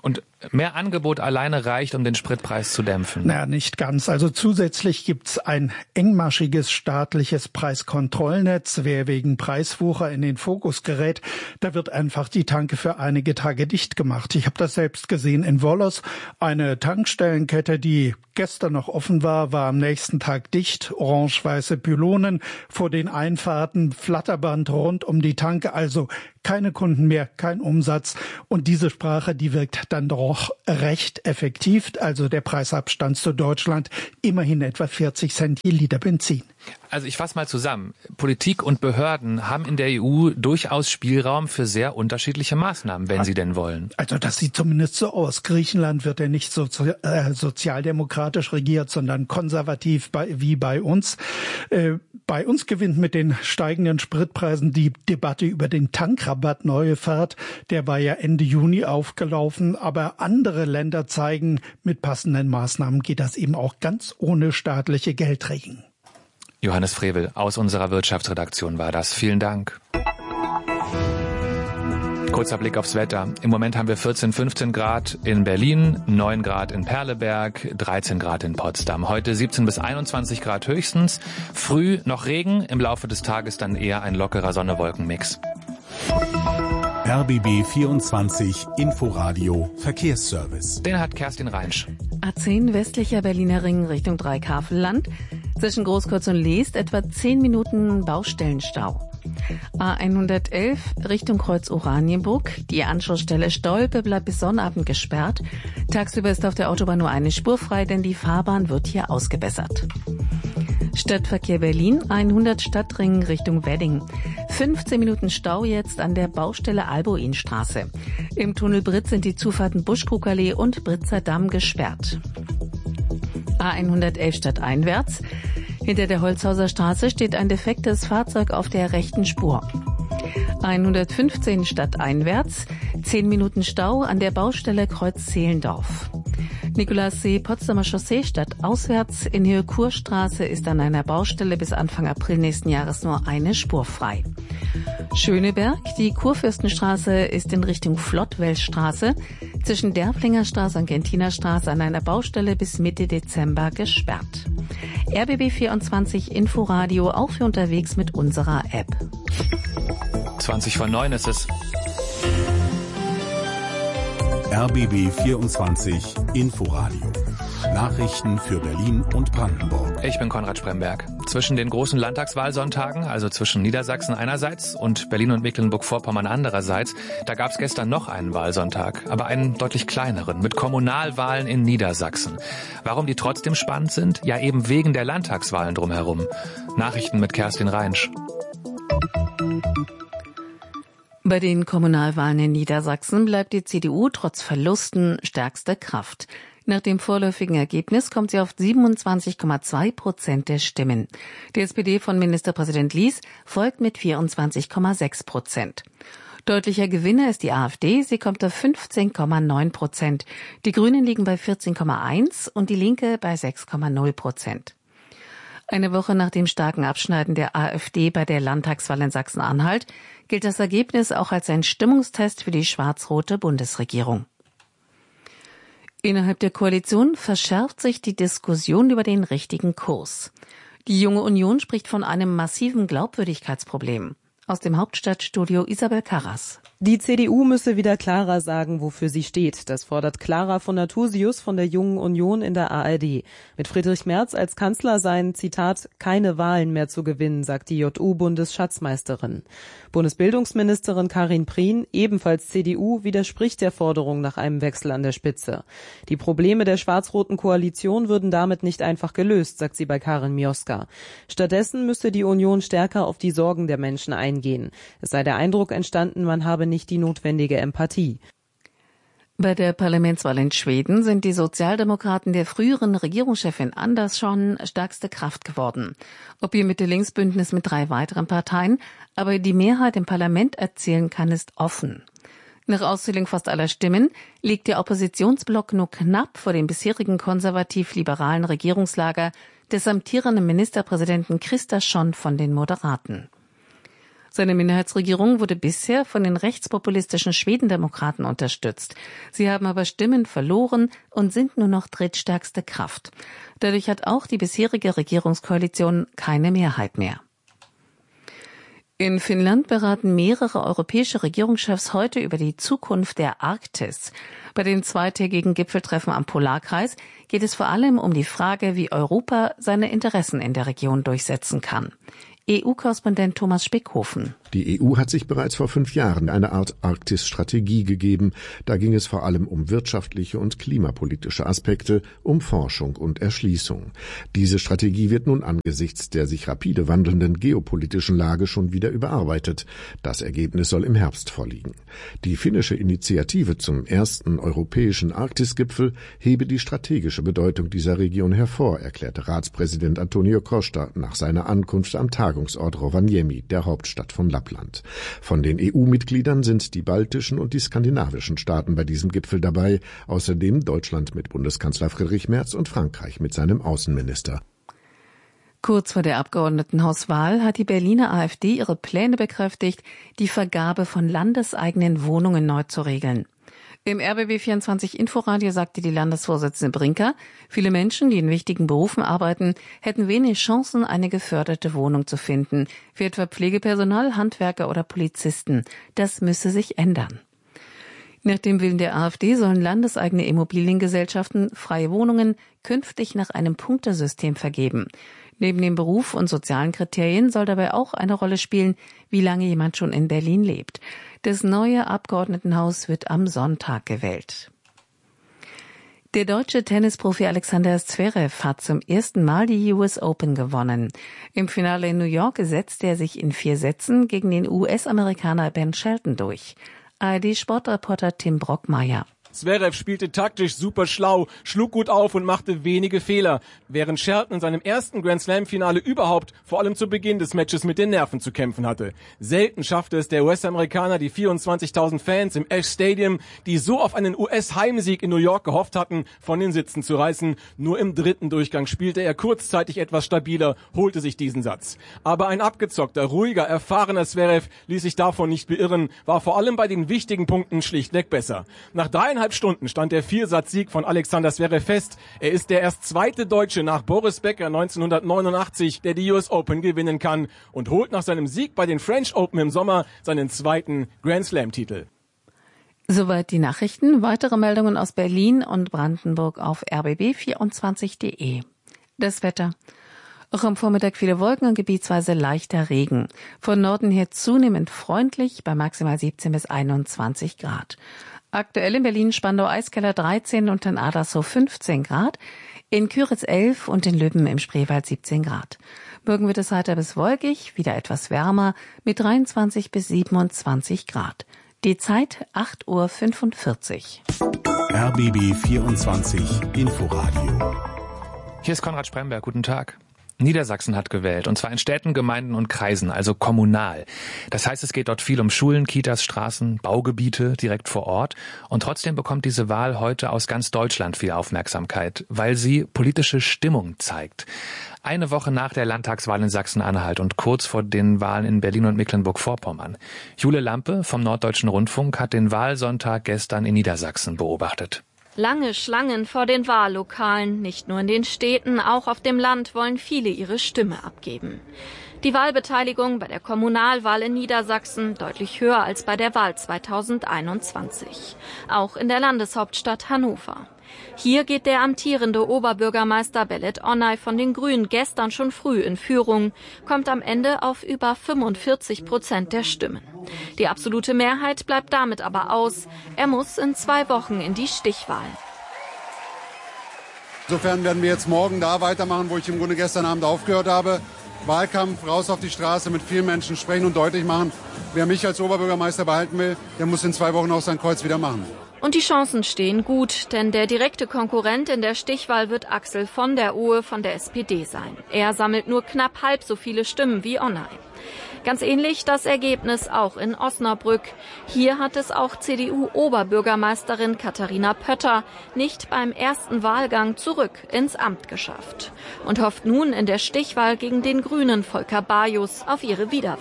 Und mehr Angebot alleine reicht, um den Spritpreis zu dämpfen? Naja, nicht ganz. Also zusätzlich gibt's ein engmaschiges staatliches Preiskontrollnetz. Wer wegen Preiswucher in den Fokus gerät, da wird einfach die Tanke für einige Tage dicht gemacht. Ich habe das selbst gesehen in Wolos. Eine Tankstellenkette, die gestern noch offen war, war am nächsten Tag dicht. Orange-weiße Pylonen vor den Einfahrten, Flatterband rund um die Tanke. Also keine Kunden mehr, kein Umsatz. Und diese Sprache, die wirkt dann doch recht effektiv. Also der Preisabstand zu Deutschland immerhin etwa 40 Cent je Liter Benzin. Also ich fasse mal zusammen. Politik und Behörden haben in der EU durchaus Spielraum für sehr unterschiedliche Maßnahmen, wenn sie denn wollen. Also das sieht zumindest so aus. Griechenland wird ja nicht sozialdemokratisch regiert, sondern konservativ wie bei uns. Bei uns gewinnt mit den steigenden Spritpreisen die Debatte über den Tankrabatt Neue Fahrt. Der war ja Ende Juni aufgelaufen, aber andere Länder zeigen, mit passenden Maßnahmen geht das eben auch ganz ohne staatliche Geldregen. Johannes Frevel aus unserer Wirtschaftsredaktion war das. Vielen Dank. Kurzer Blick aufs Wetter. Im Moment haben wir 14, 15 Grad in Berlin, 9 Grad in Perleberg, 13 Grad in Potsdam. Heute 17 bis 21 Grad höchstens. Früh noch Regen, im Laufe des Tages dann eher ein lockerer Sonne-Wolken-Mix. RBB 24 Inforadio Verkehrsservice. Den hat Kerstin Reinsch. A10 westlicher Berliner Ring Richtung Dreikafelland. Zwischen Großkreuz und Leest etwa 10 Minuten Baustellenstau. A111 Richtung Kreuz Oranienburg. Die Anschlussstelle Stolpe bleibt bis Sonnabend gesperrt. Tagsüber ist auf der Autobahn nur eine Spur frei, denn die Fahrbahn wird hier ausgebessert. Stadtverkehr Berlin, 100 Stadtring Richtung Wedding. 15 Minuten Stau jetzt an der Baustelle Alboinstraße. Im Tunnel Britz sind die Zufahrten Buschkrugallee und Britzer Damm gesperrt. A111 stadteinwärts. Hinter der Holzhauser Straße steht ein defektes Fahrzeug auf der rechten Spur. 115 stadteinwärts. 10 Minuten Stau an der Baustelle Kreuz-Zehlendorf. Nikolassee Potsdamer Chaussee stadtauswärts in Höhe Kurstraße ist an einer Baustelle bis Anfang April nächsten Jahres nur eine Spur frei. Schöneberg, die Kurfürstenstraße ist in Richtung Flottwellstraße zwischen Derflingerstraße und Gentinerstraße an einer Baustelle bis Mitte Dezember gesperrt. RBB 24 Inforadio auch für unterwegs mit unserer App. 20:09 ist es. RBB 24 Inforadio. Nachrichten für Berlin und Brandenburg. Ich bin Konrad Spremberg. Zwischen den großen Landtagswahlsonntagen, also zwischen Niedersachsen einerseits und Berlin und Mecklenburg-Vorpommern andererseits, da gab es gestern noch einen Wahlsonntag, aber einen deutlich kleineren, mit Kommunalwahlen in Niedersachsen. Warum die trotzdem spannend sind? Ja, eben wegen der Landtagswahlen drumherum. Nachrichten mit Kerstin Reinsch. Bei den Kommunalwahlen in Niedersachsen bleibt die CDU trotz Verlusten stärkste Kraft. Nach dem vorläufigen Ergebnis kommt sie auf 27,2% der Stimmen. Die SPD von Ministerpräsident Lies folgt mit 24,6%. Deutlicher Gewinner ist die AfD, sie kommt auf 15,9%. Die Grünen liegen bei 14,1% und die Linke bei 6,0%. Eine Woche nach dem starken Abschneiden der AfD bei der Landtagswahl in Sachsen-Anhalt gilt das Ergebnis auch als ein Stimmungstest für die schwarz-rote Bundesregierung. Innerhalb der Koalition verschärft sich die Diskussion über den richtigen Kurs. Die Junge Union spricht von einem massiven Glaubwürdigkeitsproblem. Aus dem Hauptstadtstudio Isabel Karras. Die CDU müsse wieder klarer sagen, wofür sie steht. Das fordert Clara von Nathusius von der Jungen Union in der ARD. Mit Friedrich Merz als Kanzler seien, Zitat, keine Wahlen mehr zu gewinnen, sagt die JU-Bundesschatzmeisterin. Bundesbildungsministerin Karin Prien, ebenfalls CDU, widerspricht der Forderung nach einem Wechsel an der Spitze. Die Probleme der schwarz-roten Koalition würden damit nicht einfach gelöst, sagt sie bei Karin Mioska. Stattdessen müsse die Union stärker auf die Sorgen der Menschen eingehen. Es sei der Eindruck entstanden, man habe nicht die notwendige Empathie. Bei der Parlamentswahl in Schweden sind die Sozialdemokraten der früheren Regierungschefin Andersson stärkste Kraft geworden. Ob ihr Mitte-Links-Bündnis mit 3 weiteren Parteien aber die Mehrheit im Parlament erzielen kann, ist offen. Nach Auszählung fast aller Stimmen liegt der Oppositionsblock nur knapp vor dem bisherigen konservativ-liberalen Regierungslager des amtierenden Ministerpräsidenten Kristersson von den Moderaten. Seine Minderheitsregierung wurde bisher von den rechtspopulistischen Schwedendemokraten unterstützt. Sie haben aber Stimmen verloren und sind nur noch drittstärkste Kraft. Dadurch hat auch die bisherige Regierungskoalition keine Mehrheit mehr. In Finnland beraten mehrere europäische Regierungschefs heute über die Zukunft der Arktis. Bei den zweitägigen Gipfeltreffen am Polarkreis geht es vor allem um die Frage, wie Europa seine Interessen in der Region durchsetzen kann. EU-Korrespondent Thomas Spickhofen. Die EU hat sich bereits vor 5 Jahren eine Art Arktis-Strategie gegeben. Da ging es vor allem um wirtschaftliche und klimapolitische Aspekte, um Forschung und Erschließung. Diese Strategie wird nun angesichts der sich rapide wandelnden geopolitischen Lage schon wieder überarbeitet. Das Ergebnis soll im Herbst vorliegen. Die finnische Initiative zum ersten europäischen Arktisgipfel hebe die strategische Bedeutung dieser Region hervor, erklärte Ratspräsident Antonio Costa nach seiner Ankunft am Tagungsort Rovaniemi, der Hauptstadt von Lappland. Von den EU-Mitgliedern sind die baltischen und die skandinavischen Staaten bei diesem Gipfel dabei, außerdem Deutschland mit Bundeskanzler Friedrich Merz und Frankreich mit seinem Außenminister. Kurz vor der Abgeordnetenhauswahl hat die Berliner AfD ihre Pläne bekräftigt, die Vergabe von landeseigenen Wohnungen neu zu regeln. Im RBB24 Inforadio sagte die Landesvorsitzende Brinker, viele Menschen, die in wichtigen Berufen arbeiten, hätten wenig Chancen, eine geförderte Wohnung zu finden, wie etwa Pflegepersonal, Handwerker oder Polizisten. Das müsse sich ändern. Nach dem Willen der AfD sollen landeseigene Immobiliengesellschaften freie Wohnungen künftig nach einem Punktesystem vergeben. Neben dem Beruf und sozialen Kriterien soll dabei auch eine Rolle spielen, wie lange jemand schon in Berlin lebt. Das neue Abgeordnetenhaus wird am Sonntag gewählt. Der deutsche Tennisprofi Alexander Zverev hat zum ersten Mal die US Open gewonnen. Im Finale in New York setzte er sich in 4 Sätzen gegen den US-Amerikaner Ben Shelton durch. ARD-Sportreporter Tim Brockmeier. Zverev spielte taktisch super schlau, schlug gut auf und machte wenige Fehler, während Shelton in seinem ersten Grand-Slam-Finale überhaupt vor allem zu Beginn des Matches mit den Nerven zu kämpfen hatte. Selten schaffte es der US-Amerikaner, die 24.000 Fans im Ash Stadium, die so auf einen US-Heimsieg in New York gehofft hatten, von den Sitzen zu reißen. Nur im 3. Durchgang spielte er kurzzeitig etwas stabiler, holte sich diesen Satz. Aber ein abgezockter, ruhiger, erfahrener Zverev ließ sich davon nicht beirren, war vor allem bei den wichtigen Punkten schlichtweg besser. Nach 3,5 Stunden stand der Viersatzsieg von Alexander Zverev fest. Er ist der erst zweite Deutsche nach Boris Becker 1989, der die US Open gewinnen kann und holt nach seinem Sieg bei den French Open im Sommer seinen 2. Grand Slam-Titel. Soweit die Nachrichten. Weitere Meldungen aus Berlin und Brandenburg auf rbb24.de. Das Wetter. Auch am Vormittag viele Wolken und gebietsweise leichter Regen. Von Norden her zunehmend freundlich bei maximal 17 bis 21 Grad. Aktuell in Berlin-Spandau-Eiskeller 13 und in Adlershof 15 Grad, in Küritz 11 und in Lübben im Spreewald 17 Grad. Morgen wird es heiter bis wolkig, wieder etwas wärmer mit 23 bis 27 Grad. Die Zeit 8:45 Uhr. RBB 24 Inforadio. Hier ist Konrad Spremberg, guten Tag. Niedersachsen hat gewählt, und zwar in Städten, Gemeinden und Kreisen, also kommunal. Das heißt, es geht dort viel um Schulen, Kitas, Straßen, Baugebiete direkt vor Ort. Und trotzdem bekommt diese Wahl heute aus ganz Deutschland viel Aufmerksamkeit, weil sie politische Stimmung zeigt. Eine Woche nach der Landtagswahl in Sachsen-Anhalt und kurz vor den Wahlen in Berlin und Mecklenburg-Vorpommern. Jule Lampe vom Norddeutschen Rundfunk hat den Wahlsonntag gestern in Niedersachsen beobachtet. Lange Schlangen vor den Wahllokalen, nicht nur in den Städten, auch auf dem Land wollen viele ihre Stimme abgeben. Die Wahlbeteiligung bei der Kommunalwahl in Niedersachsen deutlich höher als bei der Wahl 2021. Auch in der Landeshauptstadt Hannover. Hier geht der amtierende Oberbürgermeister Belet Onay von den Grünen gestern schon früh in Führung, kommt am Ende auf über 45% der Stimmen. Die absolute Mehrheit bleibt damit aber aus. Er muss in 2 Wochen in die Stichwahl. Insofern werden wir jetzt morgen da weitermachen, wo ich im Grunde gestern Abend aufgehört habe. Wahlkampf, raus auf die Straße, mit vielen Menschen sprechen und deutlich machen, wer mich als Oberbürgermeister behalten will, der muss in 2 Wochen auch sein Kreuz wieder machen. Und die Chancen stehen gut, denn der direkte Konkurrent in der Stichwahl wird Axel von der Ohe von der SPD sein. Er sammelt nur knapp halb so viele Stimmen wie Onay. Ganz ähnlich das Ergebnis auch in Osnabrück. Hier hat es auch CDU-Oberbürgermeisterin Katharina Pötter nicht beim ersten Wahlgang zurück ins Amt geschafft und hofft nun in der Stichwahl gegen den Grünen Volker Bajus auf ihre Wiederwahl.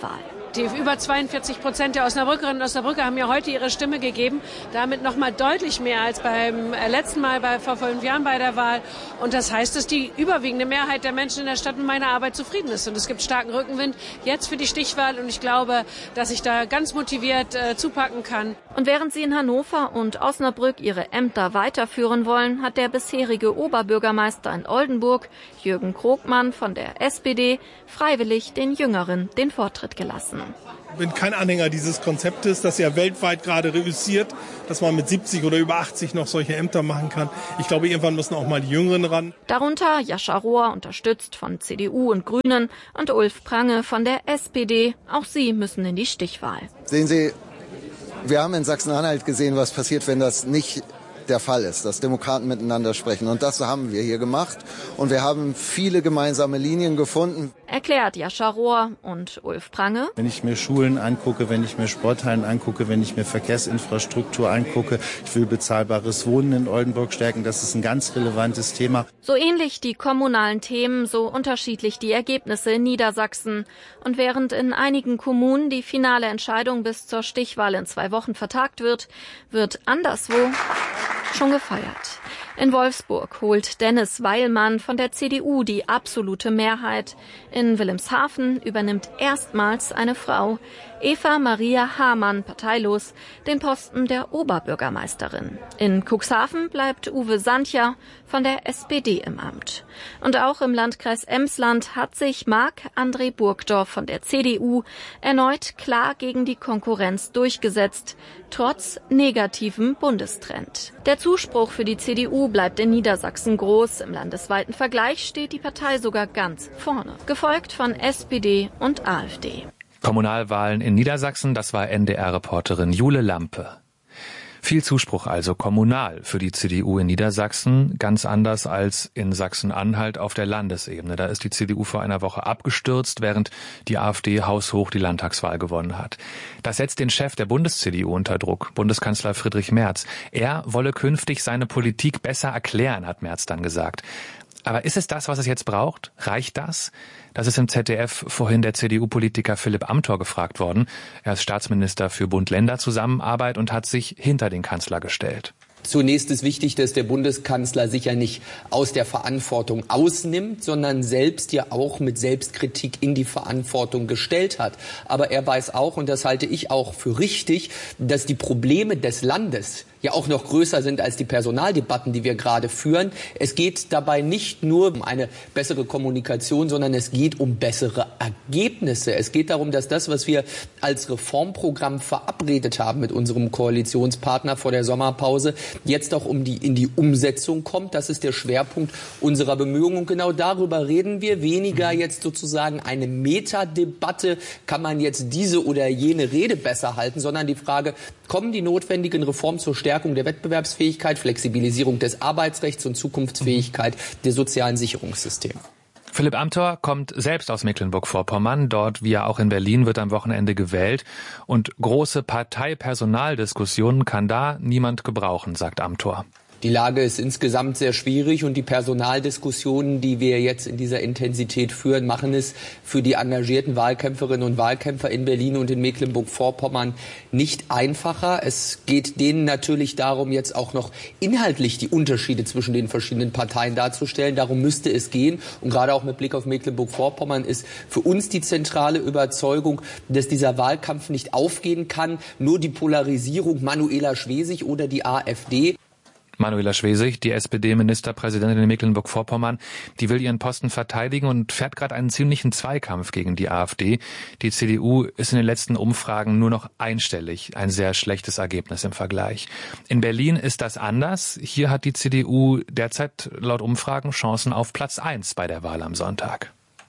Die über 42% der Osnabrückerinnen und Osnabrücker haben ja heute ihre Stimme gegeben. Damit noch mal deutlich mehr als beim letzten Mal vor 5 Jahren bei der Wahl. Und das heißt, dass die überwiegende Mehrheit der Menschen in der Stadt mit meiner Arbeit zufrieden ist. Und es gibt starken Rückenwind jetzt für die Stichwahl. Und ich glaube, dass ich da ganz motiviert zupacken kann. Und während sie in Hannover und Osnabrück ihre Ämter weiterführen wollen, hat der bisherige Oberbürgermeister in Oldenburg, Jürgen Krogmann von der SPD, freiwillig den Jüngeren den Vortritt gelassen. Ich bin kein Anhänger dieses Konzeptes, das ja weltweit gerade reüssiert, dass man mit 70 oder über 80 noch solche Ämter machen kann. Ich glaube, irgendwann müssen auch mal die Jüngeren ran. Darunter Jascha Rohr, unterstützt von CDU und Grünen, und Ulf Prange von der SPD. Auch sie müssen in die Stichwahl. Sehen Sie, wir haben in Sachsen-Anhalt gesehen, was passiert, wenn das nicht der Fall ist, dass Demokraten miteinander sprechen. Und das haben wir hier gemacht. Und wir haben viele gemeinsame Linien gefunden. Erklärt Jascha Rohr. Und Ulf Prange: Wenn ich mir Schulen angucke, wenn ich mir Sporthallen angucke, wenn ich mir Verkehrsinfrastruktur angucke, ich will bezahlbares Wohnen in Oldenburg stärken, das ist ein ganz relevantes Thema. So ähnlich die kommunalen Themen, so unterschiedlich die Ergebnisse in Niedersachsen. Und während in einigen Kommunen die finale Entscheidung bis zur Stichwahl in 2 Wochen vertagt wird, wird anderswo schon gefeiert. In Wolfsburg holt Dennis Weilmann von der CDU die absolute Mehrheit. In Wilhelmshaven übernimmt erstmals eine Frau, Eva Maria Hamann, parteilos, den Posten der Oberbürgermeisterin. In Cuxhaven bleibt Uwe Santja von der SPD im Amt. Und auch im Landkreis Emsland hat sich Marc-André Burgdorf von der CDU erneut klar gegen die Konkurrenz durchgesetzt, trotz negativem Bundestrend. Der Zuspruch für die CDU bleibt in Niedersachsen groß. Im landesweiten Vergleich steht die Partei sogar ganz vorne, gefolgt von SPD und AfD. Kommunalwahlen in Niedersachsen, das war NDR-Reporterin Jule Lampe. Viel Zuspruch also kommunal für die CDU in Niedersachsen, ganz anders als in Sachsen-Anhalt auf der Landesebene. Da ist die CDU vor einer Woche abgestürzt, während die AfD haushoch die Landtagswahl gewonnen hat. Das setzt den Chef der Bundes-CDU unter Druck, Bundeskanzler Friedrich Merz. Er wolle künftig seine Politik besser erklären, hat Merz dann gesagt. Aber ist es das, was es jetzt braucht? Reicht das? Das ist im ZDF vorhin der CDU-Politiker Philipp Amthor gefragt worden. Er ist Staatsminister für Bund-Länder-Zusammenarbeit und hat sich hinter den Kanzler gestellt. Zunächst ist wichtig, dass der Bundeskanzler sich ja nicht aus der Verantwortung ausnimmt, sondern selbst ja auch mit Selbstkritik in die Verantwortung gestellt hat. Aber er weiß auch, und das halte ich auch für richtig, dass die Probleme des Landes ja auch noch größer sind als die Personaldebatten, die wir gerade führen. Es geht dabei nicht nur um eine bessere Kommunikation, sondern es geht um bessere Ergebnisse. Es geht darum, dass das, was wir als Reformprogramm verabredet haben mit unserem Koalitionspartner vor der Sommerpause, jetzt auch in die Umsetzung kommt. Das ist der Schwerpunkt unserer Bemühungen. Und genau darüber reden wir. Weniger jetzt sozusagen eine Metadebatte, kann man jetzt diese oder jene Rede besser halten, sondern die Frage, kommen die notwendigen Reformen zur Stärkung der Wettbewerbsfähigkeit, Flexibilisierung des Arbeitsrechts und Zukunftsfähigkeit der sozialen Sicherungssysteme. Philipp Amthor kommt selbst aus Mecklenburg-Vorpommern. Dort, wie ja auch in Berlin, wird am Wochenende gewählt. Und große Parteipersonaldiskussionen kann da niemand gebrauchen, sagt Amthor. Die Lage ist insgesamt sehr schwierig und die Personaldiskussionen, die wir jetzt in dieser Intensität führen, machen es für die engagierten Wahlkämpferinnen und Wahlkämpfer in Berlin und in Mecklenburg-Vorpommern nicht einfacher. Es geht denen natürlich darum, jetzt auch noch inhaltlich die Unterschiede zwischen den verschiedenen Parteien darzustellen. Darum müsste es gehen. Und gerade auch mit Blick auf Mecklenburg-Vorpommern ist für uns die zentrale Überzeugung, dass dieser Wahlkampf nicht aufgehen kann. Nur die Polarisierung Manuela Schwesig oder die AfD. Manuela Schwesig, die SPD-Ministerpräsidentin in Mecklenburg-Vorpommern, die will ihren Posten verteidigen und fährt gerade einen ziemlichen Zweikampf gegen die AfD. Die CDU ist in den letzten Umfragen nur noch einstellig, ein sehr schlechtes Ergebnis im Vergleich. In Berlin ist das anders. Hier hat die CDU derzeit laut Umfragen Chancen auf Platz 1 bei der Wahl am Sonntag.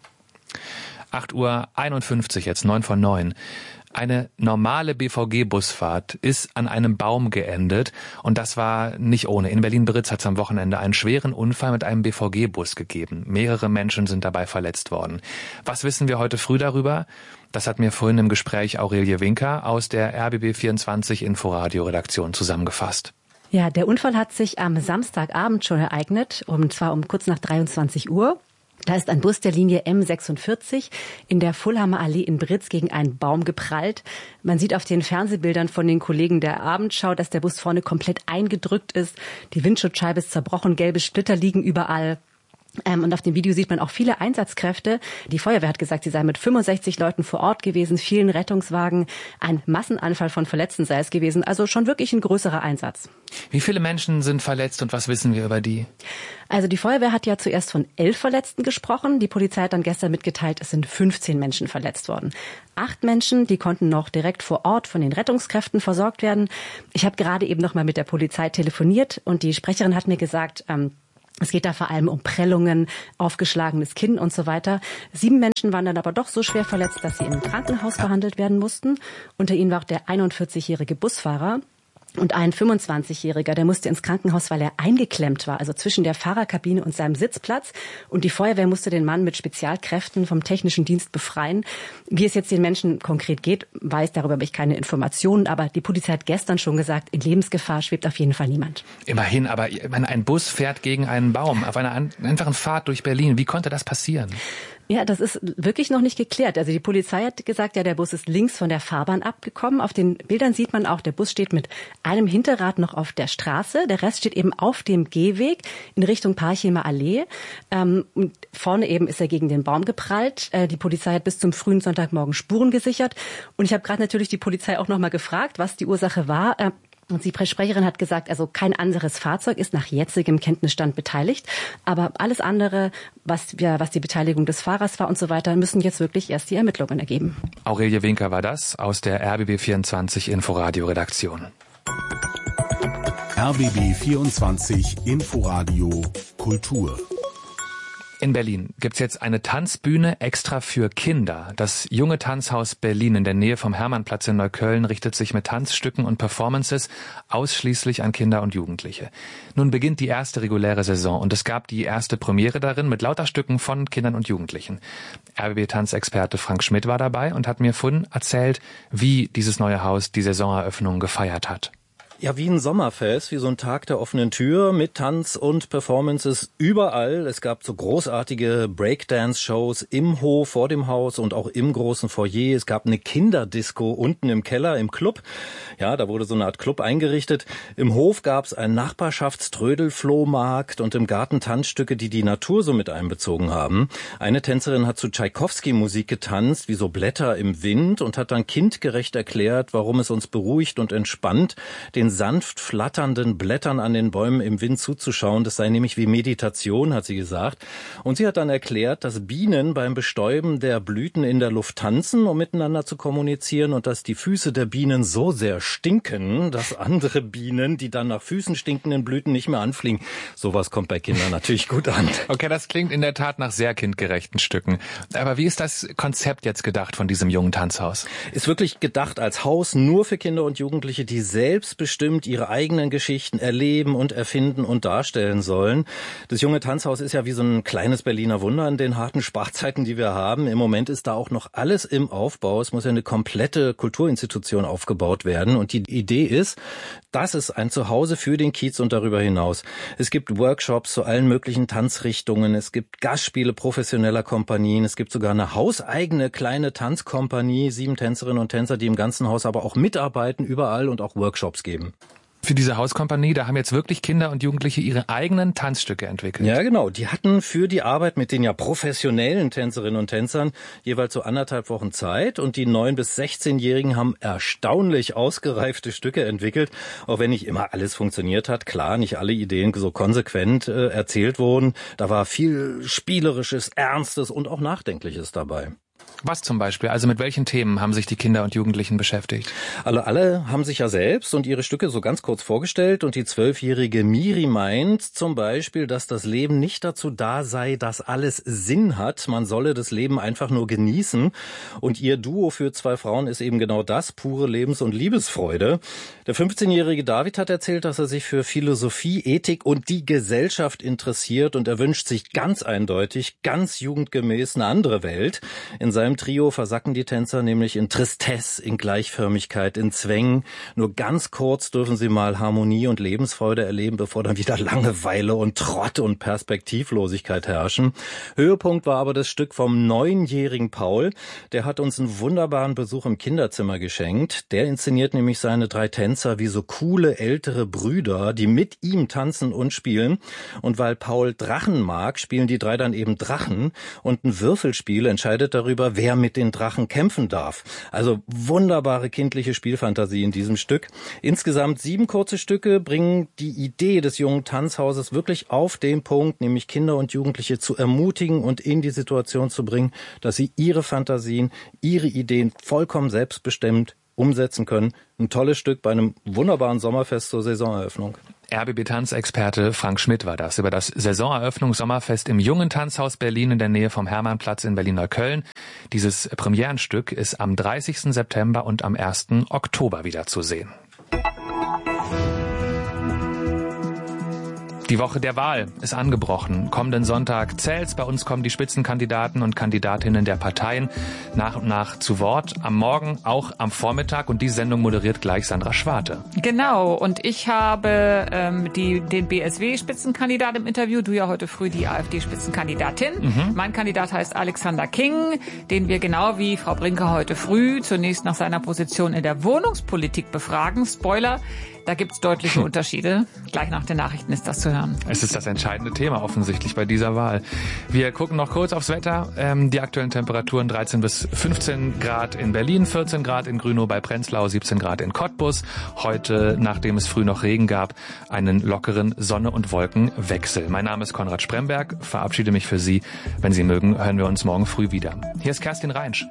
8:51 Uhr, jetzt 9 von 9. Eine normale BVG-Busfahrt ist an einem Baum geendet und das war nicht ohne. In Berlin-Britz hat es am Wochenende einen schweren Unfall mit einem BVG-Bus gegeben. Mehrere Menschen sind dabei verletzt worden. Was wissen wir heute früh darüber? Das hat mir vorhin im Gespräch Aurelie Winker aus der RBB24 Inforadio-Redaktion zusammengefasst. Ja, der Unfall hat sich am Samstagabend schon ereignet, und zwar um kurz nach 23 Uhr. Da ist ein Bus der Linie M46 in der Fulhammer Allee in Britz gegen einen Baum geprallt. Man sieht auf den Fernsehbildern von den Kollegen der Abendschau, dass der Bus vorne komplett eingedrückt ist. Die Windschutzscheibe ist zerbrochen, gelbe Splitter liegen überall. Und auf dem Video sieht man auch viele Einsatzkräfte. Die Feuerwehr hat gesagt, sie sei mit 65 Leuten vor Ort gewesen, vielen Rettungswagen. Ein Massenanfall von Verletzten sei es gewesen. Also schon wirklich ein größerer Einsatz. Wie viele Menschen sind verletzt und was wissen wir über die? Also die Feuerwehr hat ja zuerst von 11 Verletzten gesprochen. Die Polizei hat dann gestern mitgeteilt, es sind 15 Menschen verletzt worden. 8 Menschen, die konnten noch direkt vor Ort von den Rettungskräften versorgt werden. Ich habe gerade eben noch mal mit der Polizei telefoniert und die Sprecherin hat mir gesagt, es geht da vor allem um Prellungen, aufgeschlagenes Kinn und so weiter. 7 Menschen waren dann aber doch so schwer verletzt, dass sie im Krankenhaus behandelt werden mussten. Unter ihnen war auch der 41-jährige Busfahrer. Und ein 25-Jähriger, der musste ins Krankenhaus, weil er eingeklemmt war, also zwischen der Fahrerkabine und seinem Sitzplatz. Und die Feuerwehr musste den Mann mit Spezialkräften vom technischen Dienst befreien. Wie es jetzt den Menschen konkret geht, darüber habe ich keine Informationen. Aber die Polizei hat gestern schon gesagt, in Lebensgefahr schwebt auf jeden Fall niemand. Immerhin, aber wenn ein Bus fährt gegen einen Baum auf einer einfachen Fahrt durch Berlin, wie konnte das passieren? Ja, das ist wirklich noch nicht geklärt. Also die Polizei hat gesagt, ja, der Bus ist links von der Fahrbahn abgekommen. Auf den Bildern sieht man auch, der Bus steht mit einem Hinterrad noch auf der Straße. Der Rest steht eben auf dem Gehweg in Richtung Parchheimer Allee. Und vorne eben ist er gegen den Baum geprallt. Die Polizei hat bis zum frühen Sonntagmorgen Spuren gesichert. Und ich habe gerade natürlich die Polizei auch noch mal gefragt, was die Ursache war. Und die Presssprecherin hat gesagt, also kein anderes Fahrzeug ist nach jetzigem Kenntnisstand beteiligt. Aber alles andere, was die Beteiligung des Fahrers war und so weiter, müssen jetzt wirklich erst die Ermittlungen ergeben. Aurelie Winker war das aus der RBB 24 Inforadio Redaktion. RBB 24 Inforadio Kultur. In Berlin gibt's jetzt eine Tanzbühne extra für Kinder. Das Junge Tanzhaus Berlin in der Nähe vom Hermannplatz in Neukölln richtet sich mit Tanzstücken und Performances ausschließlich an Kinder und Jugendliche. Nun beginnt die erste reguläre Saison und es gab die erste Premiere darin mit lauter Stücken von Kindern und Jugendlichen. RBB-Tanzexperte Frank Schmidt war dabei und hat mir vorhin erzählt, wie dieses neue Haus die Saisoneröffnung gefeiert hat. Ja, wie ein Sommerfest, wie so ein Tag der offenen Tür mit Tanz und Performances überall. Es gab so großartige Breakdance-Shows im Hof vor dem Haus und auch im großen Foyer. Es gab eine Kinderdisco unten im Keller, im Club. Ja, da wurde so eine Art Club eingerichtet. Im Hof gab es einen Nachbarschaftströdel-Flohmarkt und im Garten Tanzstücke, die die Natur so mit einbezogen haben. Eine Tänzerin hat zu Tschaikowski-Musik getanzt, wie so Blätter im Wind, und hat dann kindgerecht erklärt, warum es uns beruhigt und entspannt, den sanft flatternden Blättern an den Bäumen im Wind zuzuschauen. Das sei nämlich wie Meditation, hat sie gesagt. Und sie hat dann erklärt, dass Bienen beim Bestäuben der Blüten in der Luft tanzen, um miteinander zu kommunizieren, und dass die Füße der Bienen so sehr stinken, dass andere Bienen, die dann nach Füßen stinkenden Blüten, nicht mehr anfliegen. Sowas kommt bei Kindern natürlich gut an. Okay, das klingt in der Tat nach sehr kindgerechten Stücken. Aber wie ist das Konzept jetzt gedacht von diesem jungen Tanzhaus? Ist wirklich gedacht als Haus nur für Kinder und Jugendliche, die selbstbestimmt ihre eigenen Geschichten erleben und erfinden und darstellen sollen. Das junge Tanzhaus ist ja wie so ein kleines Berliner Wunder in den harten Sparzeiten, die wir haben. Im Moment ist da auch noch alles im Aufbau. Es muss ja eine komplette Kulturinstitution aufgebaut werden. Und die Idee ist, das ist ein Zuhause für den Kiez und darüber hinaus. Es gibt Workshops zu allen möglichen Tanzrichtungen. Es gibt Gastspiele professioneller Kompanien. Es gibt sogar eine hauseigene kleine Tanzkompanie, 7 Tänzerinnen und Tänzer, die im ganzen Haus aber auch mitarbeiten, überall, und auch Workshops geben. Für diese Hauskompanie, da haben jetzt wirklich Kinder und Jugendliche ihre eigenen Tanzstücke entwickelt. Ja, genau. Die hatten für die Arbeit mit den ja professionellen Tänzerinnen und Tänzern jeweils so 1,5 Wochen Zeit, und die 9- bis 16-Jährigen haben erstaunlich ausgereifte Stücke entwickelt, auch wenn nicht immer alles funktioniert hat. Klar, nicht alle Ideen so konsequent erzählt wurden. Da war viel Spielerisches, Ernstes und auch Nachdenkliches dabei. Was zum Beispiel? Also mit welchen Themen haben sich die Kinder und Jugendlichen beschäftigt? Alle haben sich ja selbst und ihre Stücke so ganz kurz vorgestellt, und die 12-jährige Miri meint zum Beispiel, dass das Leben nicht dazu da sei, dass alles Sinn hat. Man solle das Leben einfach nur genießen, und ihr Duo für 2 Frauen ist eben genau das, pure Lebens- und Liebesfreude. Der 15-jährige David hat erzählt, dass er sich für Philosophie, Ethik und die Gesellschaft interessiert, und er wünscht sich ganz eindeutig, ganz jugendgemäß eine andere Welt. In seinem beim Trio versacken die Tänzer nämlich in Tristesse, in Gleichförmigkeit, in Zwängen. Nur ganz kurz dürfen sie mal Harmonie und Lebensfreude erleben, bevor dann wieder Langeweile und Trott und Perspektivlosigkeit herrschen. Höhepunkt war aber das Stück vom 9-jährigen Paul. Der hat uns einen wunderbaren Besuch im Kinderzimmer geschenkt. Der inszeniert nämlich seine 3 Tänzer wie so coole ältere Brüder, die mit ihm tanzen und spielen. Und weil Paul Drachen mag, spielen die 3 dann eben Drachen. Und ein Würfelspiel entscheidet darüber, wer mit den Drachen kämpfen darf. Also wunderbare kindliche Spielfantasie in diesem Stück. Insgesamt 7 kurze Stücke bringen die Idee des jungen Tanzhauses wirklich auf den Punkt, nämlich Kinder und Jugendliche zu ermutigen und in die Situation zu bringen, dass sie ihre Fantasien, ihre Ideen vollkommen selbstbestimmt umsetzen können. Ein tolles Stück bei einem wunderbaren Sommerfest zur Saisoneröffnung. RBB-Tanzexperte Frank Schmidt war das über das Saisoneröffnungs-Sommerfest im Jungen Tanzhaus Berlin in der Nähe vom Hermannplatz in Berlin-Neukölln. Dieses Premierenstück ist am 30. September und am 1. Oktober wieder zu sehen. Die Woche der Wahl ist angebrochen. Kommenden Sonntag zählt's. Bei uns kommen die Spitzenkandidaten und Kandidatinnen der Parteien nach und nach zu Wort. Am Morgen, auch am Vormittag. Und die Sendung moderiert gleich Sandra Schwarte. Genau. Und ich habe den BSW-Spitzenkandidat im Interview. Du ja heute früh die AfD-Spitzenkandidatin. Mein Kandidat heißt Alexander King, den wir genau wie Frau Brinker heute früh zunächst nach seiner Position in der Wohnungspolitik befragen. Spoiler. Da gibt's deutliche Unterschiede. Gleich nach den Nachrichten ist das zu hören. Es ist das entscheidende Thema offensichtlich bei dieser Wahl. Wir gucken noch kurz aufs Wetter. Die aktuellen Temperaturen 13 bis 15 Grad in Berlin, 14 Grad in Grünow bei Prenzlau, 17 Grad in Cottbus. Heute, nachdem es früh noch Regen gab, einen lockeren Sonne- und Wolkenwechsel. Mein Name ist Konrad Spremberg. Verabschiede mich für Sie. Wenn Sie mögen, hören wir uns morgen früh wieder. Hier ist Kerstin Reinsch.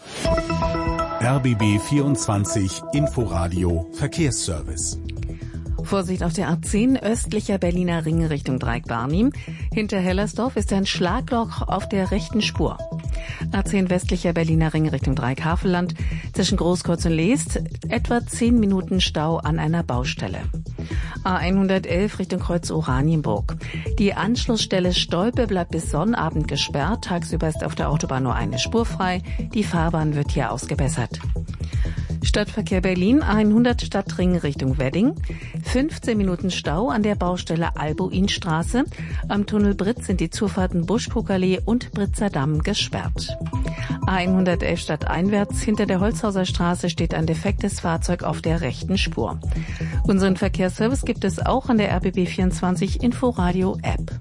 RBB 24 Inforadio Verkehrsservice. Vorsicht auf der A10 östlicher Berliner Ring Richtung Dreieck-Barnim. Hinter Hellersdorf ist ein Schlagloch auf der rechten Spur. A10 westlicher Berliner Ring Richtung Dreieck-Havelland. Zwischen Großkreuz und Leest etwa 10 Minuten Stau an einer Baustelle. A111 Richtung Kreuz Oranienburg. Die Anschlussstelle Stolpe bleibt bis Sonnabend gesperrt. Tagsüber ist auf der Autobahn nur eine Spur frei. Die Fahrbahn wird hier ausgebessert. Stadtverkehr Berlin, A100 Stadtring Richtung Wedding. 15 Minuten Stau an der Baustelle Albuinstraße. Am Tunnel Britz sind die Zufahrten Buschkuckerlee und Britzer Damm gesperrt. A111 stadteinwärts hinter der Holzhauser Straße steht ein defektes Fahrzeug auf der rechten Spur. Unseren Verkehrsservice gibt es auch an der RBB24 Inforadio App.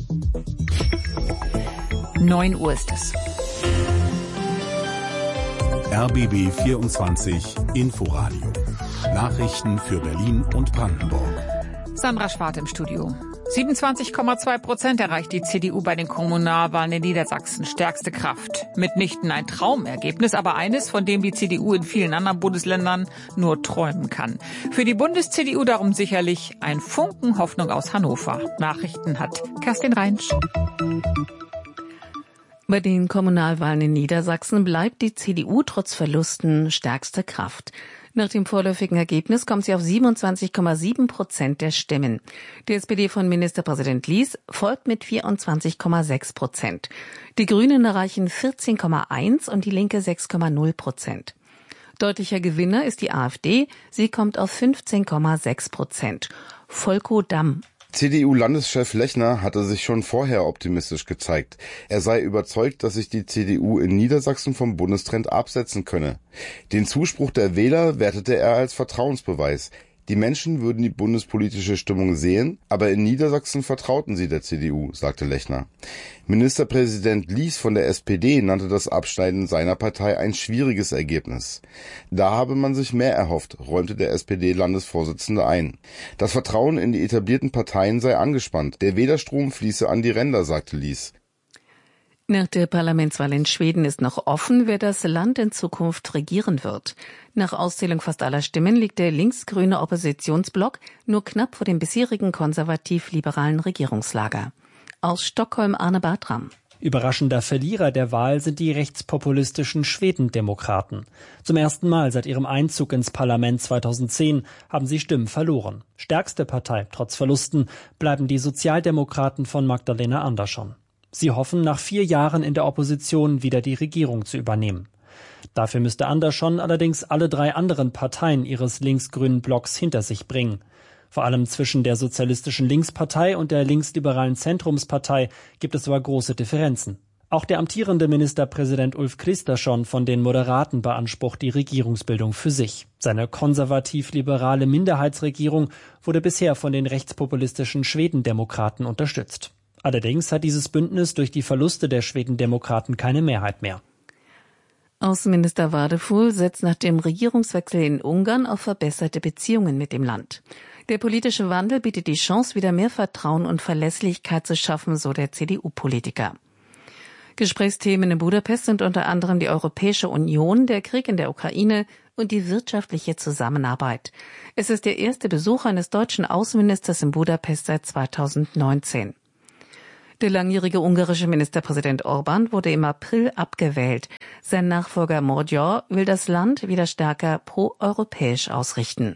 9 Uhr ist es. RBB 24 Inforadio. Nachrichten für Berlin und Brandenburg. Sandra Schwarte im Studio. 27,2% erreicht die CDU bei den Kommunalwahlen in Niedersachsen. Stärkste Kraft. Mitnichten ein Traumergebnis, aber eines, von dem die CDU in vielen anderen Bundesländern nur träumen kann. Für die Bundes-CDU darum sicherlich ein Funken Hoffnung aus Hannover. Nachrichten hat Kerstin Reinsch. Bei den Kommunalwahlen in Niedersachsen bleibt die CDU trotz Verlusten stärkste Kraft. Nach dem vorläufigen Ergebnis kommt sie auf 27,7% der Stimmen. Die SPD von Ministerpräsident Lies folgt mit 24,6%. Die Grünen erreichen 14,1% und die Linke 6,0%. Deutlicher Gewinner ist die AfD. Sie kommt auf 15,6%. Volko Damm. CDU-Landeschef Lechner hatte sich schon vorher optimistisch gezeigt. Er sei überzeugt, dass sich die CDU in Niedersachsen vom Bundestrend absetzen könne. Den Zuspruch der Wähler wertete er als Vertrauensbeweis. Die Menschen würden die bundespolitische Stimmung sehen, aber in Niedersachsen vertrauten sie der CDU, sagte Lechner. Ministerpräsident Lies von der SPD nannte das Abschneiden seiner Partei ein schwieriges Ergebnis. Da habe man sich mehr erhofft, räumte der SPD-Landesvorsitzende ein. Das Vertrauen in die etablierten Parteien sei angespannt. Der Wählerstrom fließe an die Ränder, sagte Lies. Nach der Parlamentswahl in Schweden ist noch offen, wer das Land in Zukunft regieren wird. Nach Auszählung fast aller Stimmen liegt der linksgrüne Oppositionsblock nur knapp vor dem bisherigen konservativ-liberalen Regierungslager. Aus Stockholm Arne Bartram. Überraschender Verlierer der Wahl sind die rechtspopulistischen Schwedendemokraten. Zum ersten Mal seit ihrem Einzug ins Parlament 2010 haben sie Stimmen verloren. Stärkste Partei, trotz Verlusten, bleiben die Sozialdemokraten von Magdalena Andersson. Sie hoffen, nach 4 Jahren in der Opposition wieder die Regierung zu übernehmen. Dafür müsste Andersson allerdings alle 3 anderen Parteien ihres linksgrünen Blocks hinter sich bringen. Vor allem zwischen der Sozialistischen Linkspartei und der linksliberalen Zentrumspartei gibt es aber große Differenzen. Auch der amtierende Ministerpräsident Ulf Kristersson von den Moderaten beansprucht die Regierungsbildung für sich. Seine konservativ-liberale Minderheitsregierung wurde bisher von den rechtspopulistischen Schwedendemokraten unterstützt. Allerdings hat dieses Bündnis durch die Verluste der Schwedendemokraten keine Mehrheit mehr. Außenminister Vardeful setzt nach dem Regierungswechsel in Ungarn auf verbesserte Beziehungen mit dem Land. Der politische Wandel bietet die Chance, wieder mehr Vertrauen und Verlässlichkeit zu schaffen, so der CDU-Politiker. Gesprächsthemen in Budapest sind unter anderem die Europäische Union, der Krieg in der Ukraine und die wirtschaftliche Zusammenarbeit. Es ist der erste Besuch eines deutschen Außenministers in Budapest seit 2019. Der langjährige ungarische Ministerpräsident Orbán wurde im April abgewählt. Sein Nachfolger Magyar will das Land wieder stärker pro-europäisch ausrichten.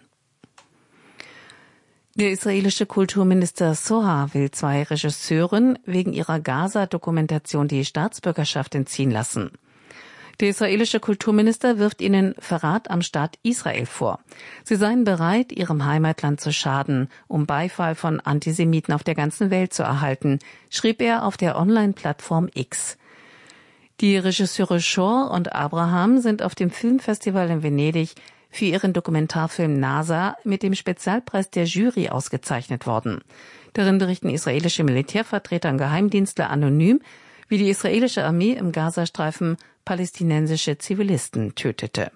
Der israelische Kulturminister Soha will 2 Regisseuren wegen ihrer Gaza-Dokumentation die Staatsbürgerschaft entziehen lassen. Der israelische Kulturminister wirft ihnen Verrat am Staat Israel vor. Sie seien bereit, ihrem Heimatland zu schaden, um Beifall von Antisemiten auf der ganzen Welt zu erhalten, schrieb er auf der Online-Plattform X. Die Regisseure Shor und Abraham sind auf dem Filmfestival in Venedig für ihren Dokumentarfilm NASA mit dem Spezialpreis der Jury ausgezeichnet worden. Darin berichten israelische Militärvertreter und Geheimdienstler anonym, wie die israelische Armee im Gazastreifen palästinensische Zivilisten tötete.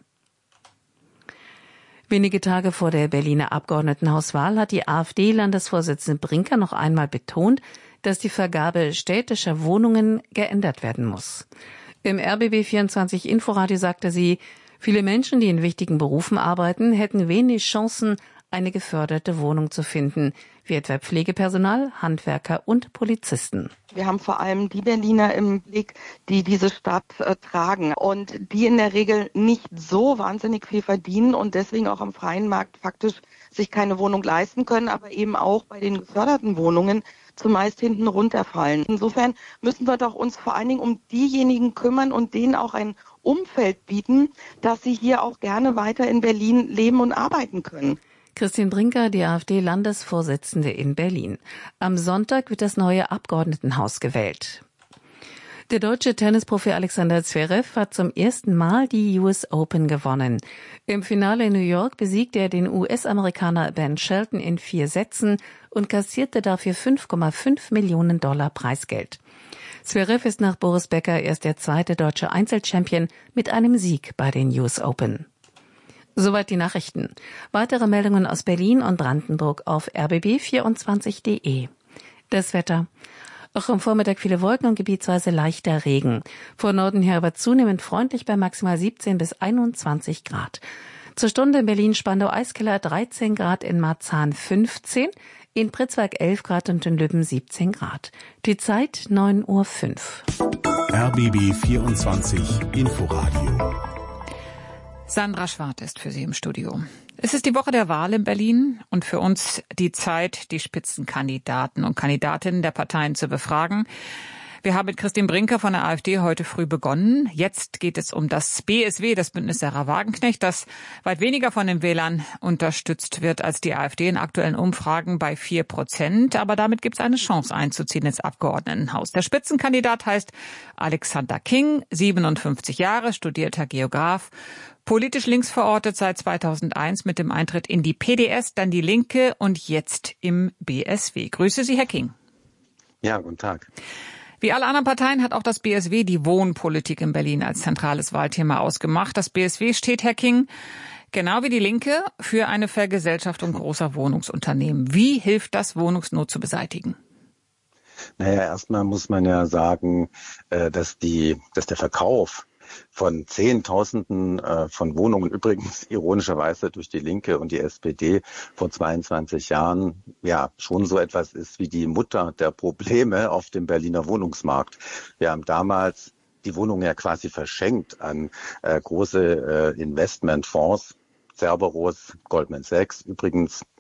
Wenige Tage vor der Berliner Abgeordnetenhauswahl hat die AfD-Landesvorsitzende Brinker noch einmal betont, dass die Vergabe städtischer Wohnungen geändert werden muss. Im RBB24 Inforadio sagte sie, viele Menschen, die in wichtigen Berufen arbeiten, hätten wenig Chancen, eine geförderte Wohnung zu finden, wie etwa Pflegepersonal, Handwerker und Polizisten. Wir haben vor allem die Berliner im Blick, die diese Stadt tragen und die in der Regel nicht so wahnsinnig viel verdienen und deswegen auch am freien Markt faktisch sich keine Wohnung leisten können, aber eben auch bei den geförderten Wohnungen zumeist hinten runterfallen. Insofern müssen wir doch uns vor allen Dingen um diejenigen kümmern und denen auch ein Umfeld bieten, dass sie hier auch gerne weiter in Berlin leben und arbeiten können. Christine Brinker, die AfD-Landesvorsitzende in Berlin. Am Sonntag wird das neue Abgeordnetenhaus gewählt. Der deutsche Tennisprofi Alexander Zverev hat zum ersten Mal die US Open gewonnen. Im Finale in New York besiegte er den US-Amerikaner Ben Shelton in 4 Sätzen und kassierte dafür $5,5 Millionen Preisgeld. Zverev ist nach Boris Becker erst der 2. deutsche Einzelchampion mit einem Sieg bei den US Open. Soweit die Nachrichten. Weitere Meldungen aus Berlin und Brandenburg auf rbb24.de. Das Wetter. Auch am Vormittag viele Wolken und gebietsweise leichter Regen. Von Norden her aber zunehmend freundlich bei maximal 17 bis 21 Grad. Zur Stunde in Berlin-Spandau-Eiskeller 13 Grad, in Marzahn 15, in Pritzwalk 11 Grad und in Lübben 17 Grad. Die Zeit 9:05 Uhr. RBB 24 Inforadio. Sandra Schwarz ist für Sie im Studio. Es ist die Woche der Wahl in Berlin und für uns die Zeit, die Spitzenkandidaten und Kandidatinnen der Parteien zu befragen. Wir haben mit Christine Brinker von der AfD heute früh begonnen. Jetzt geht es um das BSW, das Bündnis Sarah Wagenknecht, das weit weniger von den Wählern unterstützt wird als die AfD in aktuellen Umfragen bei 4%. Aber damit gibt es eine Chance einzuziehen ins Abgeordnetenhaus. Der Spitzenkandidat heißt Alexander King, 57 Jahre, studierter Geograf, politisch links verortet seit 2001 mit dem Eintritt in die PDS, dann die Linke und jetzt im BSW. Grüße Sie, Herr King. Ja, guten Tag. Wie alle anderen Parteien hat auch das BSW die Wohnpolitik in Berlin als zentrales Wahlthema ausgemacht. Das BSW steht, Herr King, genau wie die Linke, für eine Vergesellschaftung großer Wohnungsunternehmen. Wie hilft das, Wohnungsnot zu beseitigen? Naja, erstmal muss man ja sagen, dass der Verkauf von Zehntausenden von Wohnungen, übrigens ironischerweise durch die Linke und die SPD vor 22 Jahren, ja schon so etwas ist wie die Mutter der Probleme auf dem Berliner Wohnungsmarkt. Wir haben damals die Wohnungen ja quasi verschenkt an große Investmentfonds, Cerberus, Goldman Sachs übrigens,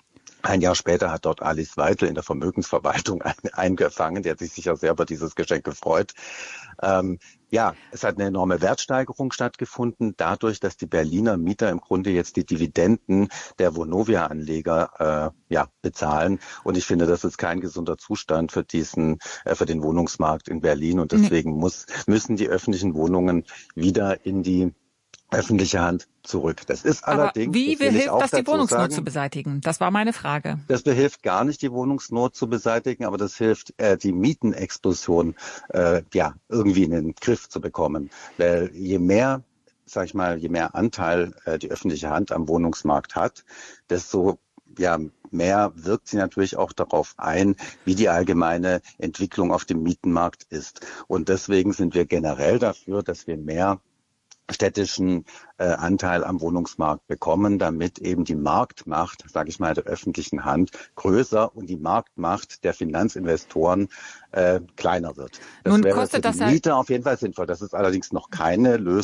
Ein Jahr später hat dort Alice Weidel in der Vermögensverwaltung eingefangen. Die hat sich sicher sehr über dieses Geschenk gefreut. Es hat eine enorme Wertsteigerung stattgefunden, dadurch, dass die Berliner Mieter im Grunde jetzt die Dividenden der Vonovia-Anleger bezahlen. Und ich finde, das ist kein gesunder Zustand für den Wohnungsmarkt in Berlin. Und deswegen müssen die öffentlichen Wohnungen wieder in die öffentliche Hand zurück. Das ist allerdings. Aber wie hilft das, die Wohnungsnot zu beseitigen? Das war meine Frage. Das hilft gar nicht, die Wohnungsnot zu beseitigen, aber das hilft, die Mietenexplosion irgendwie in den Griff zu bekommen. Weil je mehr Anteil die öffentliche Hand am Wohnungsmarkt hat, desto mehr wirkt sie natürlich auch darauf ein, wie die allgemeine Entwicklung auf dem Mietenmarkt ist. Und deswegen sind wir generell dafür, dass wir mehr städtischen Anteil am Wohnungsmarkt bekommen, damit eben die Marktmacht, sage ich mal, der öffentlichen Hand größer und die Marktmacht der Finanzinvestoren kleiner wird. Das wäre für die Mieter auf jeden Fall sinnvoll. Das ist allerdings noch keine Lösung